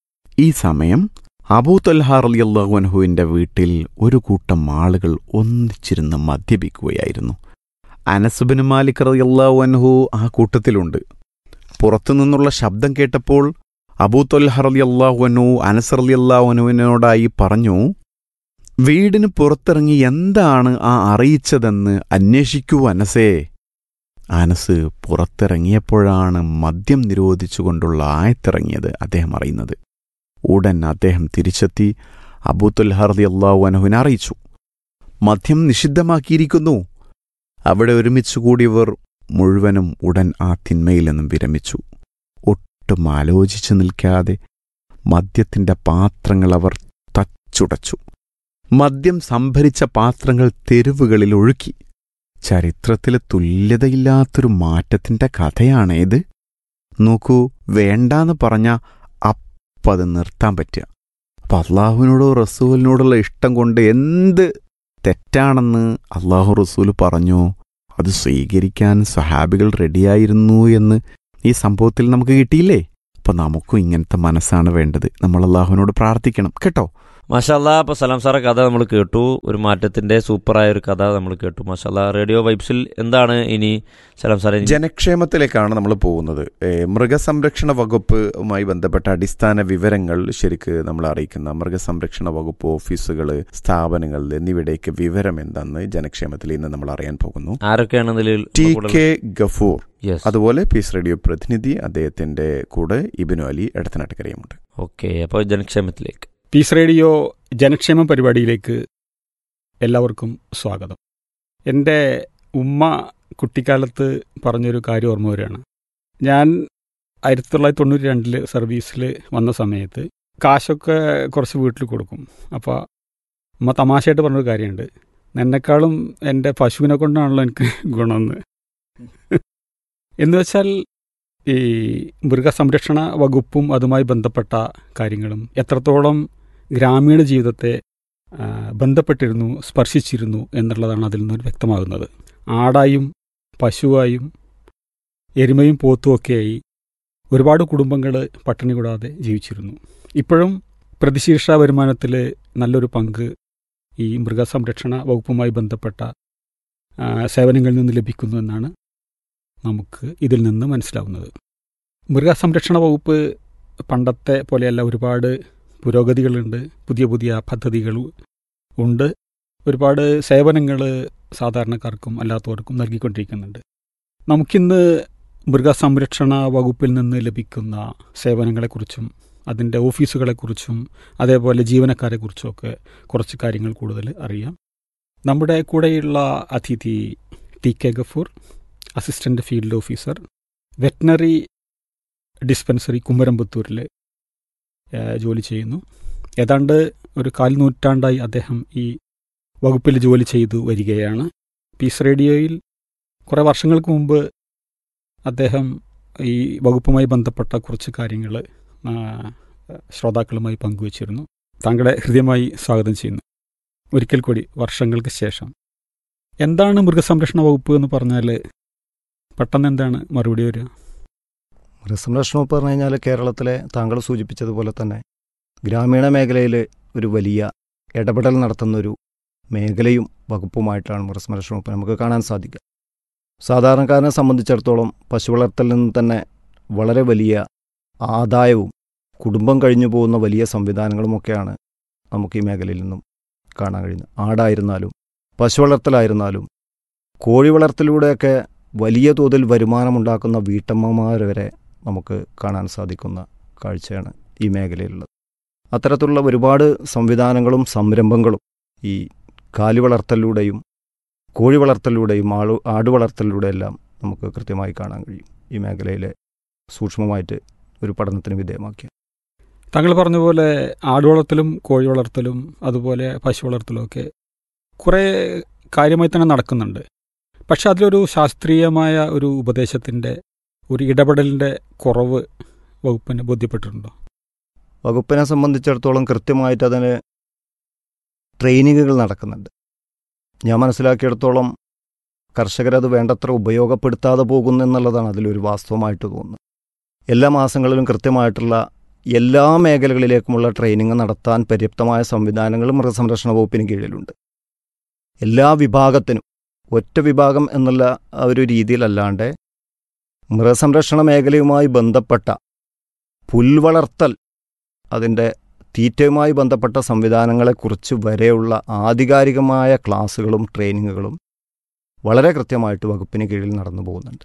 ഈ സമയം അബൂ തൽഹ റളിയല്ലാഹു അൻഹുവിൻ്റെ വീട്ടിൽ ഒരു കൂട്ടം ആളുകൾ ഒന്നിച്ചിരുന്ന് മദ്യപിക്കുകയായിരുന്നു. അനസ് ഇബ്നു മാലിക് റളിയല്ലാഹു അൻഹു ആ കൂട്ടത്തിലുണ്ട്. പുറത്തുനിന്നുള്ള ശബ്ദം കേട്ടപ്പോൾ അബൂ തൽഹ റളിയല്ലാഹു അൻഹു അനസ് റളിയല്ലാഹു അൻഹുവിനോടായി പറഞ്ഞു, വീടിന് പുറത്തിറങ്ങി എന്താണ് ആ അറിയിച്ചതെന്ന് അന്വേഷിക്കൂ അനസേ. അനസ് പുറത്തിറങ്ങിയപ്പോഴാണ് മദ്യം നിരോധിച്ചുകൊണ്ടുള്ള ആയത്തിറങ്ങിയത് അദ്ദേഹം അറിയുന്നത്. ഉടൻ അദ്ദേഹം തിരിച്ചെത്തി അബൂ തൽഹ റളിയല്ലാഹു അൻഹുവിനെ അറിയിച്ചു, മദ്യം നിഷിദ്ധമാക്കിയിരിക്കുന്നു. അവിടെ ഒരുമിച്ചുകൂടിയവർ മുഴുവനും ഉടൻ ആ തിന്മയിൽ നിന്നും വിരമിച്ചു. ഒട്ടും ആലോചിച്ചു നിൽക്കാതെ മദ്യത്തിൻ്റെ പാത്രങ്ങൾ അവർ തച്ചുടച്ചു. മദ്യം സംഭരിച്ച പാത്രങ്ങൾ തെരുവുകളിൽ ഒഴുക്കി. ചരിത്രത്തിലെ തുല്യതയില്ലാത്തൊരു മാറ്റത്തിൻ്റെ കഥയാണേത്. നോക്കൂ, വേണ്ടാന്ന് പറഞ്ഞ അത് നിർത്താൻ പറ്റുക. അപ്പം അള്ളാഹുവിനോടോ റസൂലിനോടുള്ള ഇഷ്ടം കൊണ്ട് എന്ത് തെറ്റാണെന്ന് അള്ളാഹു റസൂൽ പറഞ്ഞു, അത് സ്വീകരിക്കാൻ സഹാബികൾ റെഡിയായിരുന്നു എന്ന് ഈ സംഭവത്തിൽ നമുക്ക് കിട്ടിയില്ലേ? അപ്പോൾ നമുക്കും ഇങ്ങനത്തെ മനസ്സാണ് വേണ്ടത്. നമ്മൾ അള്ളാഹുവിനോട് പ്രാർത്ഥിക്കണം കേട്ടോ. മാഷാല്ലാ. അപ്പോൾ സലാം സാറെ കഥ നമ്മൾ കേട്ടു, ഒരു മാറ്റത്തിൻ്റെ സൂപ്പറായ ഒരു കഥ നമ്മൾ കേട്ടു. മാഷാല്ലാ. റേഡിയോ വൈബ്സിൽ എന്താണ് ഇനി സലാം സാറെ? ജനക്ഷേമത്തിലേക്കാണ് നമ്മൾ പോകുന്നത്. മൃഗസംരക്ഷണ വകുപ്പുമായി ബന്ധപ്പെട്ട അടിസ്ഥാന വിവരങ്ങൾ ശരിക്ക് നമ്മൾ അറിയിക്കുന്ന മൃഗസംരക്ഷണ വകുപ്പ് ഓഫീസുകൾ, സ്ഥാപനങ്ങൾ എന്നിവയുടെയൊക്കെ വിവരം എന്താണെന്ന് ജനക്ഷേമത്തിൽ ഇന്ന് നമ്മൾ അറിയാൻ പോകുന്നു. ആരൊക്കെയാണ്? T K Gafoor, Yes. അതുപോലെ പീസ് റേഡിയോ പ്രതിനിധി, അദ്ദേഹത്തിന്റെ കൂടെ ഇബിനു അലി എടത്തനാട്ടുകരയുമുണ്ട്. ഓക്കെ, അപ്പോൾ ജനക്ഷേമത്തിലേക്ക്. പീസ് റേഡിയോ ജനക്ഷേമ പരിപാടിയിലേക്ക് എല്ലാവർക്കും സ്വാഗതം. എൻ്റെ ഉമ്മ കുട്ടിക്കാലത്ത് പറഞ്ഞൊരു കാര്യം ഓർമ്മ വരികയാണ്. ഞാൻ ആയിരത്തി തൊള്ളായിരത്തി തൊണ്ണൂറ്റി രണ്ടിൽ സർവീസിൽ വന്ന സമയത്ത് കാശൊക്കെ കുറച്ച് വീട്ടിൽ കൊടുക്കും. അപ്പോൾ ഉമ്മ തമാശയായിട്ട് പറഞ്ഞൊരു കാര്യമുണ്ട്, എന്നെക്കാളും എൻ്റെ പശുവിനെ കൊണ്ടാണല്ലോ എനിക്ക് ഗുണമെന്ന്. എന്ന് വെച്ചാൽ ഈ മൃഗസംരക്ഷണ വകുപ്പും അതുമായി ബന്ധപ്പെട്ട കാര്യങ്ങളും എത്രത്തോളം ഗ്രാമീണ ജീവിതത്തെ ബന്ധപ്പെട്ടിരുന്നു, സ്പർശിച്ചിരുന്നു എന്നുള്ളതാണ് അതിൽ നിന്ന് വ്യക്തമാകുന്നത്. ആടായും പശുവായും എരുമയും പോത്തുമൊക്കെയായി ഒരുപാട് കുടുംബങ്ങൾ പട്ടിണി കൂടാതെ ജീവിച്ചിരുന്നു. ഇപ്പോഴും പ്രതിശീർഷ വരുമാനത്തിൽ നല്ലൊരു പങ്ക് ഈ മൃഗസംരക്ഷണ വകുപ്പുമായി ബന്ധപ്പെട്ട സേവനങ്ങളിൽ നിന്ന് ലഭിക്കുന്നു എന്നാണ് നമുക്ക് ഇതിൽ നിന്ന് മനസ്സിലാവുന്നത്. മൃഗസംരക്ഷണ വകുപ്പ് പണ്ടത്തെ പോലെയല്ല, ഒരുപാട് പുരോഗതികളുണ്ട്, പുതിയ പുതിയ പദ്ധതികൾ ഉണ്ട്, ഒരുപാട് സേവനങ്ങൾ സാധാരണക്കാർക്കും അല്ലാത്തവർക്കും നൽകിക്കൊണ്ടിരിക്കുന്നുണ്ട്. നമുക്കിന്ന് മൃഗസംരക്ഷണ വകുപ്പിൽ നിന്ന് ലഭിക്കുന്ന സേവനങ്ങളെക്കുറിച്ചും അതിൻ്റെ ഓഫീസുകളെക്കുറിച്ചും അതേപോലെ ജീവനക്കാരെക്കുറിച്ചുമൊക്കെ കുറച്ച് കാര്യങ്ങൾ കൂടുതൽ അറിയാം. നമ്മുടെ കൂടെയുള്ള അതിഥി T K Gafoor, assistant field officer, veterinary dispensary കുമരമ്പത്തൂരിൽ ജോലി ചെയ്യുന്നു. ഏതാണ്ട് ഒരു കാൽ നൂറ്റാണ്ടായി അദ്ദേഹം ഈ വകുപ്പിൽ ജോലി ചെയ്തു വരികയാണ്. പീസ് റേഡിയോയിൽ കുറേ വർഷങ്ങൾക്ക് മുമ്പ് അദ്ദേഹം ഈ വകുപ്പുമായി ബന്ധപ്പെട്ട കുറച്ച് കാര്യങ്ങൾ ശ്രോതാക്കളുമായി പങ്കുവച്ചിരുന്നു. താങ്കളെ ഹൃദ്യമായി സ്വാഗതം ചെയ്യുന്നു. ഒരിക്കൽ കൂടി വർഷങ്ങൾക്ക് ശേഷം. എന്താണ് മൃഗസംരക്ഷണ വകുപ്പ് എന്ന് പറഞ്ഞാൽ പെട്ടെന്ന് എന്താണ് മറുപടി വരിക? മൃഗസംരക്ഷണ വകുപ്പ് പറഞ്ഞു കഴിഞ്ഞാൽ കേരളത്തിലെ താങ്കൾ സൂചിപ്പിച്ചതുപോലെ തന്നെ ഗ്രാമീണ മേഖലയിൽ ഒരു വലിയ ഇടപെടൽ നടത്തുന്നൊരു മേഖലയും വകുപ്പുമായിട്ടാണ് മൃഗസംരക്ഷണ വകുപ്പ് നമുക്ക് കാണാൻ സാധിക്കുക. സാധാരണക്കാരനെ സംബന്ധിച്ചിടത്തോളം പശു വളർത്തലിൽ നിന്ന് തന്നെ വളരെ വലിയ ആദായവും കുടുംബം കഴിഞ്ഞു പോകുന്ന വലിയ സംവിധാനങ്ങളുമൊക്കെയാണ് നമുക്ക് ഈ മേഖലയിൽ നിന്നും കാണാൻ കഴിയുന്നത്. ആടായിരുന്നാലും പശു വളർത്തലായിരുന്നാലും കോഴി വളർത്തലിലൂടെയൊക്കെ വലിയ തോതിൽ വരുമാനമുണ്ടാക്കുന്ന വീട്ടമ്മമാർ വരെ നമുക്ക് കാണാൻ സാധിക്കുന്ന കാഴ്ചയാണ് ഈ മേഖലയിലുള്ളത്. അത്തരത്തിലുള്ള ഒരുപാട് സംവിധാനങ്ങളും സംരംഭങ്ങളും ഈ കാലി വളർത്തലിലൂടെയും കോഴി വളർത്തലിലൂടെയും ആളു ആട് വളർത്തലിലൂടെയെല്ലാം നമുക്ക് കൃത്യമായി കാണാൻ കഴിയും. ഈ മേഖലയിലെ സൂക്ഷ്മമായിട്ട് ഒരു പഠനത്തിന് വിധേയമാക്കിയ താങ്കൾ പറഞ്ഞ പോലെ ആടുവളർത്തലും കോഴി വളർത്തലും അതുപോലെ പശു വളർത്തലും ഒക്കെ കുറേ കാര്യമായി തന്നെ നടക്കുന്നുണ്ട്. പക്ഷെ അതിലൊരു ശാസ്ത്രീയമായ ഒരു ഉപദേശത്തിൻ്റെ ഒരു ഇടപെടലിൻ്റെ കുറവ് വകുപ്പിന് ബോധ്യപ്പെട്ടിട്ടുണ്ടോ? വകുപ്പിനെ സംബന്ധിച്ചിടത്തോളം കൃത്യമായിട്ട് അതിന് ട്രെയിനിങ്ങുകൾ നടക്കുന്നുണ്ട്. ഞാൻ മനസ്സിലാക്കിയിടത്തോളം കർഷകരത് വേണ്ടത്ര ഉപയോഗപ്പെടുത്താതെ പോകുന്നു എന്നുള്ളതാണ് അതിലൊരു വാസ്തവമായിട്ട് തോന്നുന്നത്. എല്ലാ മാസങ്ങളിലും കൃത്യമായിട്ടുള്ള എല്ലാ മേഖലകളിലേക്കുമുള്ള ട്രെയിനിങ് നടത്താൻ പര്യാപ്തമായ സംവിധാനങ്ങളും മൃഗസംരക്ഷണ വകുപ്പിന് കീഴിലുണ്ട്. എല്ലാ വിഭാഗത്തിനും ഒറ്റ വിഭാഗം എന്നുള്ള ഒരു രീതിയിലല്ലാണ്ട് മൃഗസംരക്ഷണ മേഖലയുമായി ബന്ധപ്പെട്ട പുൽവളർത്തൽ, അതിൻ്റെ തീറ്റയുമായി ബന്ധപ്പെട്ട സംവിധാനങ്ങളെക്കുറിച്ച് വരെയുള്ള ആധികാരികമായ ക്ലാസുകളും ട്രെയിനിങ്ങുകളും വളരെ കൃത്യമായിട്ട് വകുപ്പിന് കീഴിൽ നടന്നു പോകുന്നുണ്ട്.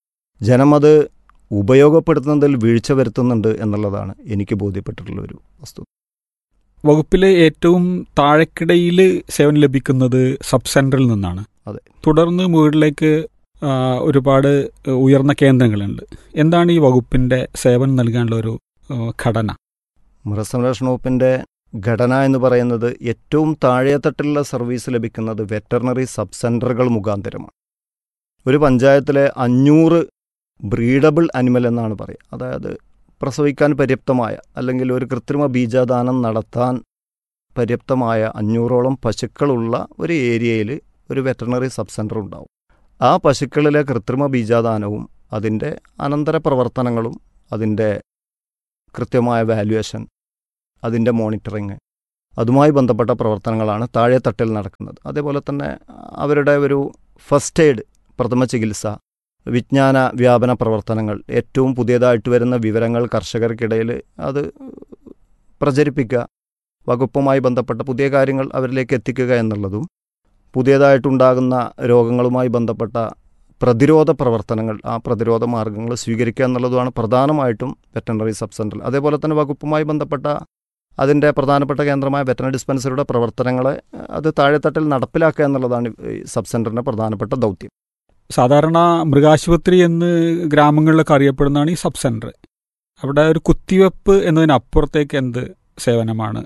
ജനമത് ഉപയോഗപ്പെടുത്തുന്നതിൽ വീഴ്ച വരുത്തുന്നുണ്ട് എന്നുള്ളതാണ് എനിക്ക് ബോധ്യപ്പെട്ടിട്ടുള്ളൊരു വസ്തുത. വകുപ്പിലെ ഏറ്റവും താഴെക്കിടയിൽ സേവനം ലഭിക്കുന്നത് സബ് സെൻറ്ററിൽ നിന്നാണ്. അതെ. തുടർന്ന് മുകളിലേക്ക് ഒരുപാട് ഉയർന്ന കേന്ദ്രങ്ങളുണ്ട്. എന്താണ് ഈ വകുപ്പിൻ്റെ സേവനം നൽകാനുള്ള ഒരു ഘടന? മൃഗസംരക്ഷണ വകുപ്പിൻ്റെ ഘടന എന്ന് പറയുന്നത് ഏറ്റവും താഴെത്തട്ടിലുള്ള സർവീസ് ലഭിക്കുന്നത് വെറ്ററിനറി സബ് സെൻ്ററുകൾ മുഖാന്തരമാണ്. ഒരു പഞ്ചായത്തിലെ അഞ്ഞൂറ് ബ്രീഡബിൾ അനിമൽ എന്നാണ് പറയുക. അതായത് പ്രസവിക്കാൻ പര്യാപ്തമായ അല്ലെങ്കിൽ ഒരു കൃത്രിമ ബീജാദാനം നടത്താൻ പര്യാപ്തമായ അഞ്ഞൂറോളം പശുക്കളുള്ള ഒരു ഏരിയയിൽ ഒരു വെറ്ററിനറി സബ് സെൻ്റർ ഉണ്ടാവും. ആ പശുക്കളിലെ കൃത്രിമ ബീജാദാനവും അതിൻ്റെ അനന്തര പ്രവർത്തനങ്ങളും അതിൻ്റെ കൃത്യമായ വാല്യുവേഷൻ, അതിൻ്റെ മോണിറ്ററിങ്, അതുമായി ബന്ധപ്പെട്ട പ്രവർത്തനങ്ങളാണ് താഴെ തട്ടിൽ നടക്കുന്നത്. അതേപോലെ തന്നെ അവരുടെ ഒരു ഫസ്റ്റ് എയ്ഡ്, പ്രഥമ ചികിത്സ, വിജ്ഞാന വ്യാപന പ്രവർത്തനങ്ങൾ, ഏറ്റവും പുതിയതായിട്ട് വരുന്ന വിവരങ്ങൾ കർഷകർക്കിടയിൽ അത് പ്രചരിപ്പിക്കുക, വകുപ്പുമായി ബന്ധപ്പെട്ട പുതിയ കാര്യങ്ങൾ അവരിലേക്ക് എത്തിക്കുക എന്നുള്ളതും, പുതിയതായിട്ടുണ്ടാകുന്ന രോഗങ്ങളുമായി ബന്ധപ്പെട്ട പ്രതിരോധ പ്രവർത്തനങ്ങൾ, ആ പ്രതിരോധ മാർഗങ്ങൾ സ്വീകരിക്കുക എന്നുള്ളതുമാണ് പ്രധാനമായിട്ടും വെറ്ററിനറി സബ് സെൻ്ററിൽ. അതേപോലെ തന്നെ വകുപ്പുമായി ബന്ധപ്പെട്ട അതിൻ്റെ പ്രധാനപ്പെട്ട കേന്ദ്രമായ വെറ്ററിനറി ഡിസ്പെൻസറിയുടെ പ്രവർത്തനങ്ങളെ അത് താഴെത്തട്ടിൽ നടപ്പിലാക്കുക എന്നുള്ളതാണ് ഈ സബ് സെൻ്ററിൻ്റെ പ്രധാനപ്പെട്ട ദൗത്യം. സാധാരണ മൃഗാശുപത്രി എന്ന് ഗ്രാമങ്ങളിലൊക്കെ അറിയപ്പെടുന്നതാണ് ഈ സബ് സെൻ്റർ. അവിടെ ഒരു കുത്തിവെപ്പ് എന്നതിനപ്പുറത്തേക്ക് എന്ത് സേവനമാണ്?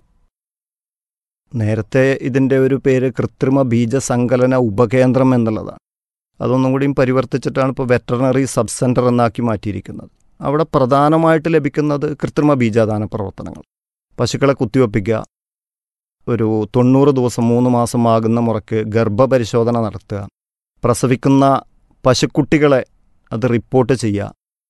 നേരത്തെ ഇതിൻ്റെ ഒരു പേര് കൃത്രിമ ബീജസങ്കലന ഉപകേന്ദ്രം എന്നുള്ളതാണ്. അതൊന്നും കൂടിയും പരിവർത്തിച്ചിട്ടാണ് ഇപ്പോൾ വെറ്ററിനറി സബ് സെൻ്റർ എന്നാക്കി മാറ്റിയിരിക്കുന്നത്. അവിടെ പ്രധാനമായിട്ട് ലഭിക്കുന്നത് കൃത്രിമ ബീജാദാന പ്രവർത്തനങ്ങൾ. പശുക്കളെ കുത്തിവെപ്പിക്കുക, ഒരു തൊണ്ണൂറ് ദിവസം മൂന്ന് മാസം ആകുന്ന മുറയ്ക്ക് ഗർഭപരിശോധന നടത്തുക, പ്രസവിക്കുന്ന പശുക്കുട്ടികളെ അത് റിപ്പോർട്ട് ചെയ്യുക,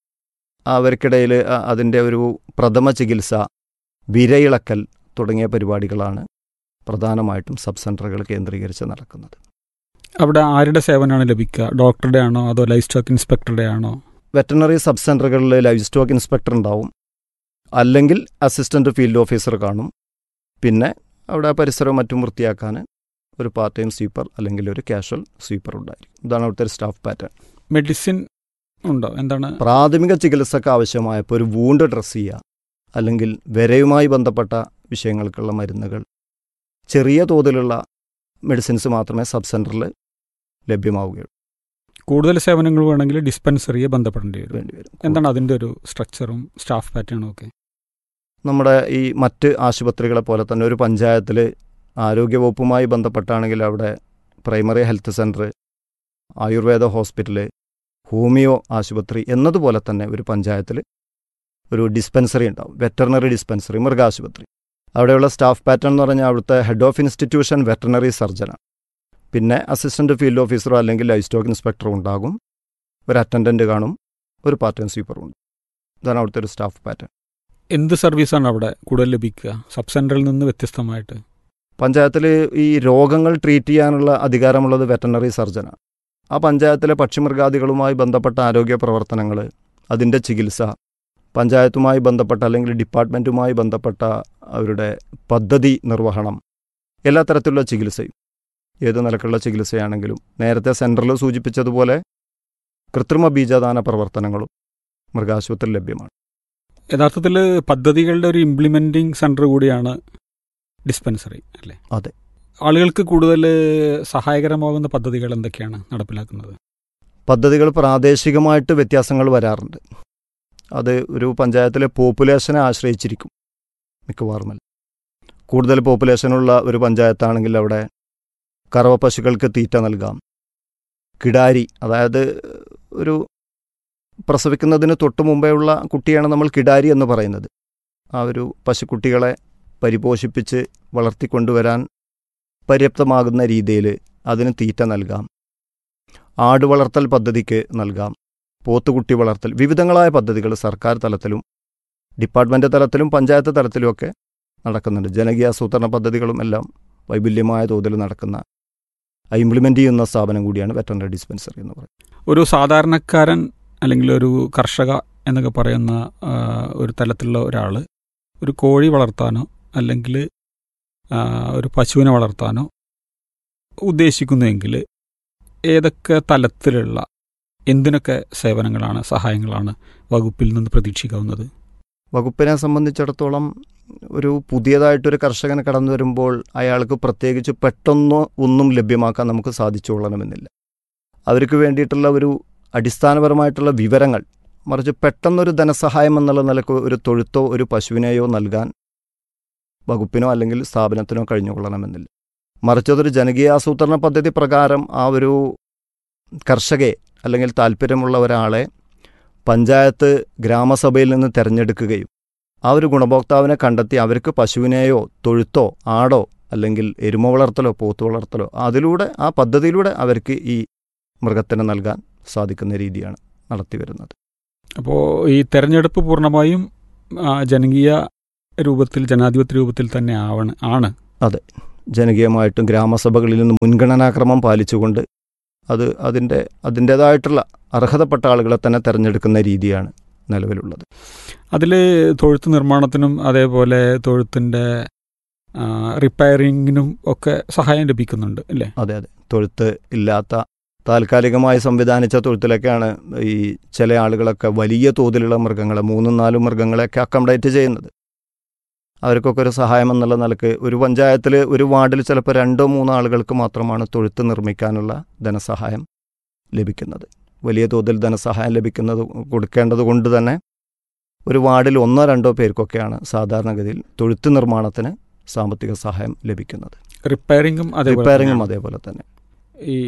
അവർക്കിടയിൽ അതിൻ്റെ ഒരു പ്രഥമ ചികിത്സ, വിരയിളക്കൽ തുടങ്ങിയ പരിപാടികളാണ് പ്രധാനമായിട്ടും സബ് സെൻ്ററുകൾ കേന്ദ്രീകരിച്ച് നടക്കുന്നത്. അവിടെ ആരുടെ സേവനമാണ് ലഭിക്കുക? ഡോക്ടറുടെ ആണോ അതോ ലൈഫ് സ്റ്റോക്ക് ഇൻസ്പെക്ടറുടെ ആണോ? Veterinary sub സെൻ്ററുകളിൽ life stock inspector ഉണ്ടാവും, അല്ലെങ്കിൽ അസിസ്റ്റൻ്റ് ഫീൽഡ് ഓഫീസർ കാണും. പിന്നെ അവിടെ പരിസരവും മറ്റും വൃത്തിയാക്കാൻ ഒരു പാർട്ട് ടൈം സ്വീപ്പർ അല്ലെങ്കിൽ ഒരു കാഷ്വൽ സ്വീപ്പർ ഉണ്ടായിരിക്കും. ഇതാണ് അവിടുത്തെ ഒരു സ്റ്റാഫ് പാറ്റേൺ. മെഡിസിൻ ഉണ്ടോ? എന്താണ്? പ്രാഥമിക ചികിത്സക്ക് ആവശ്യമായപ്പോൾ ഒരു വൂണ്ട് ഡ്രസ് ചെയ്യുക, അല്ലെങ്കിൽ വിരയുമായി ബന്ധപ്പെട്ട വിഷയങ്ങൾക്കുള്ള മരുന്നുകൾ, ചെറിയ തോതിലുള്ള മെഡിസിൻസ് മാത്രമേ സബ് സെൻ്ററിൽ ലഭ്യമാവുകയുള്ളൂ. കൂടുതൽ സേവനങ്ങൾ വേണമെങ്കിൽ ഡിസ്പെൻസറിയെ ബന്ധപ്പെടേണ്ടി വരും. വേണ്ടി വരും. എന്താണ് അതിൻ്റെ ഒരു സ്ട്രക്ചറും സ്റ്റാഫ് പാറ്റേണും ഒക്കെ? നമ്മുടെ ഈ മറ്റ് ആശുപത്രികളെ പോലെ തന്നെ ഒരു പഞ്ചായത്തിൽ ആരോഗ്യവകുപ്പുമായി ബന്ധപ്പെട്ടാണെങ്കിൽ അവിടെ primary health centre, Ayurveda hospital, homeo ആശുപത്രി എന്നതുപോലെ തന്നെ ഒരു പഞ്ചായത്തിൽ ഒരു ഡിസ്പെൻസറി ഉണ്ടാവും, വെറ്ററിനറി ഡിസ്പെൻസറി, മൃഗാശുപത്രി. അവിടെയുള്ള സ്റ്റാഫ് പാറ്റേൺ എന്ന് പറഞ്ഞാൽ അവിടുത്തെ ഹെഡ് ഓഫ് ഇൻസ്റ്റിറ്റ്യൂഷൻ വെറ്ററിനറി സർജനാണ്. പിന്നെ അസിസ്റ്റൻ്റ് ഫീൽഡ് ഓഫീസറോ അല്ലെങ്കിൽ ലൈഫ് സ്റ്റോക്ക് ഇൻസ്പെക്ടറോ ഉണ്ടാകും, ഒരു അറ്റൻഡൻറ്റ് കാണും, ഒരു പാർട്ട് ടൈം സ്വീപ്പറും ഉണ്ട്. ഇതാണ് അവിടുത്തെ ഒരു സ്റ്റാഫ് പാറ്റേൺ. എന്ത് സർവീസാണ് അവിടെ കൂടുതൽ ലഭിക്കുക സബ് സെൻ്ററിൽ നിന്ന് വ്യത്യസ്തമായിട്ട്? പഞ്ചായത്തിൽ ഈ രോഗങ്ങൾ ട്രീറ്റ് ചെയ്യാനുള്ള അധികാരമുള്ളത് വെറ്ററിനറി സർജനാണ്. ആ പഞ്ചായത്തിലെ പക്ഷിമൃഗാദികളുമായി ബന്ധപ്പെട്ട ആരോഗ്യ പ്രവർത്തനങ്ങൾ, അതിൻ്റെ ചികിത്സ, പഞ്ചായത്തുമായി ബന്ധപ്പെട്ട അല്ലെങ്കിൽ ഡിപ്പാർട്ട്മെൻറ്റുമായി ബന്ധപ്പെട്ട അവരുടെ പദ്ധതി നിർവഹണം, എല്ലാ തരത്തിലുള്ള ചികിത്സയും, ഏത് നിലക്കുള്ള ചികിത്സയാണെങ്കിലും നേരത്തെ സെൻറ്ററിൽ സൂചിപ്പിച്ചതുപോലെ കൃത്രിമ ബീജദാന പ്രവർത്തനങ്ങളും മൃഗാശുപത്രി ലഭ്യമാണ്. യഥാർത്ഥത്തിൽ പദ്ധതികളുടെ ഒരു ഇംപ്ലിമെൻറ്റിംഗ് സെൻറ്റർ കൂടിയാണ് ഡിസ്പെൻസറി അല്ലേ? അതെ. ആളുകൾക്ക് കൂടുതൽ സഹായകരമാകുന്ന പദ്ധതികൾ എന്തൊക്കെയാണ് നടപ്പിലാക്കുന്നത്? പദ്ധതികൾ പ്രാദേശികമായിട്ട് വ്യത്യാസങ്ങൾ വരാറുണ്ട്. അത് ഒരു പഞ്ചായത്തിലെ പോപ്പുലേഷനെ ആശ്രയിച്ചിരിക്കും മിക്കവാറും. കൂടുതൽ പോപ്പുലേഷനുള്ള ഒരു പഞ്ചായത്താണെങ്കിൽ അവിടെ കറവ പശുക്കൾക്ക് തീറ്റ നൽകാം. കിടാരി, അതായത് ഒരു പ്രസവിക്കുന്നതിന് തൊട്ട് മുമ്പേ ഉള്ള കുട്ടിയാണ് നമ്മൾ കിടാരി എന്ന് പറയുന്നത്. ആ ഒരു പശുക്കുട്ടികളെ പരിപോഷിപ്പിച്ച് വളർത്തിക്കൊണ്ടുവരാൻ പര്യാപ്തമാകുന്ന രീതിയിൽ അതിന് തീറ്റ നൽകാം. ആട് വളർത്തൽ പദ്ധതിക്ക് നൽകാം. പോത്തുകുട്ടി വളർത്തൽ, വിവിധങ്ങളായ പദ്ധതികൾ സർക്കാർ തലത്തിലും ഡിപ്പാർട്ട്മെൻറ്റ് തലത്തിലും പഞ്ചായത്ത് തലത്തിലുമൊക്കെ നടക്കുന്നുണ്ട്. ജനകീയാസൂത്രണ പദ്ധതികളും എല്ലാം വൈപുല്യമായ തോതിൽ നടക്കുന്ന, ഇംപ്ലിമെൻ്റ് ചെയ്യുന്ന സ്ഥാപനം കൂടിയാണ് വെറ്ററിനറി ഡിസ്പെൻസറി എന്ന് പറയുന്നത്. ഒരു സാധാരണക്കാരൻ അല്ലെങ്കിൽ ഒരു കർഷക എന്നൊക്കെ പറയുന്ന ഒരു തലത്തിലുള്ള ഒരാൾ ഒരു കോഴി വളർത്താനോ അല്ലെങ്കിൽ ഒരു പശുവിനെ വളർത്താനോ ഉദ്ദേശിക്കുന്നുവെങ്കിൽ ഏതൊക്കെ തലത്തിലുള്ള എന്തിനൊക്കെ സേവനങ്ങളാണ്, സഹായങ്ങളാണ് വകുപ്പിൽ നിന്ന് പ്രതീക്ഷിക്കാവുന്നത്? വകുപ്പിനെ സംബന്ധിച്ചിടത്തോളം ഒരു പുതിയതായിട്ടൊരു കർഷകൻ കടന്നു വരുമ്പോൾ അയാൾക്ക് പ്രത്യേകിച്ച് പെട്ടെന്ന് ഒന്നും ലഭ്യമാക്കാൻ നമുക്ക് സാധിച്ചു കൊള്ളണമെന്നില്ല. അവർക്ക് വേണ്ടിയിട്ടുള്ള ഒരു അടിസ്ഥാനപരമായിട്ടുള്ള വിവരങ്ങൾ, മറിച്ച് പെട്ടെന്നൊരു ധനസഹായം എന്നുള്ള നിലക്ക് ഒരു തൊഴുത്തോ ഒരു പശുവിനെയോ നൽകാൻ വകുപ്പിനോ അല്ലെങ്കിൽ സ്ഥാപനത്തിനോ കഴിഞ്ഞുകൊള്ളണമെന്നില്ല. മറിച്ച് അതൊരു ജനകീയാസൂത്രണ പദ്ധതി പ്രകാരം ആ ഒരു കർഷകയെ അല്ലെങ്കിൽ താല്പര്യമുള്ള ഒരാളെ പഞ്ചായത്ത് ഗ്രാമസഭയിൽ നിന്ന് തിരഞ്ഞെടുക്കുകയും ആ ഒരു ഗുണഭോക്താവിനെ കണ്ടെത്തി അവർക്ക് പശുവിനെയോ തൊഴുത്തോ ആടോ അല്ലെങ്കിൽ എരുമ വളർത്തലോ പോത്തു വളർത്തലോ അതിലൂടെ ആ പദ്ധതിയിലൂടെ അവർക്ക് ഈ മൃഗത്തിനെ നൽകാൻ സാധിക്കുന്ന രീതിയാണ് നടത്തി വരുന്നത്. അപ്പോൾ ഈ തെരഞ്ഞെടുപ്പ് പൂർണ്ണമായും ആ, ജനകീയ രൂപത്തിൽ ജനാധിപത്യ രൂപത്തിൽ തന്നെ ആവണ ആണ് അതെ, ജനകീയമായിട്ടും ഗ്രാമസഭകളിൽ നിന്ന് മുൻഗണനാക്രമം പാലിച്ചുകൊണ്ട് അത് അതിൻ്റെ അതിൻ്റേതായിട്ടുള്ള അർഹതപ്പെട്ട ആളുകളെ തന്നെ തിരഞ്ഞെടുക്കുന്ന രീതിയാണ് നിലവിലുള്ളത്. അതിൽ തൊഴുത്ത് നിർമ്മാണത്തിനും അതേപോലെ തൊഴുത്തിൻ്റെ റിപ്പയറിങ്ങിനും ഒക്കെ സഹായം ലഭിക്കുന്നുണ്ട് അല്ലേ? അതെ അതെ, തൊഴുത്ത് ഇല്ലാത്ത താൽക്കാലികമായി സംവിധാനിച്ച തൊഴുത്തിലൊക്കെയാണ് ഈ ചില ആളുകളൊക്കെ വലിയ തോതിലുള്ള മൃഗങ്ങളെ മൂന്നും നാലും മൃഗങ്ങളെയൊക്കെ അക്കോമഡേറ്റ് ചെയ്യുന്നത്. അവർക്കൊക്കെ ഒരു സഹായം എന്നുള്ള നിലക്ക് ഒരു പഞ്ചായത്തിൽ ഒരു വാർഡിൽ ചിലപ്പോൾ രണ്ടോ മൂന്നോ ആളുകൾക്ക് മാത്രമാണ് തൊഴുത്ത് നിർമ്മിക്കാനുള്ള ധനസഹായം ലഭിക്കുന്നത്. വലിയ തോതിൽ ധനസഹായം ലഭിക്കുന്നത് കൊടുക്കേണ്ടത് കൊണ്ട് തന്നെ ഒരു വാർഡിൽ ഒന്നോ രണ്ടോ പേർക്കൊക്കെയാണ് സാധാരണഗതിയിൽ തൊഴുത്ത് നിർമ്മാണത്തിന് സാമ്പത്തിക സഹായം ലഭിക്കുന്നത്. റിപ്പയറിങ്ങും റിപ്പയറിങ്ങും അതേപോലെ തന്നെ. ഈ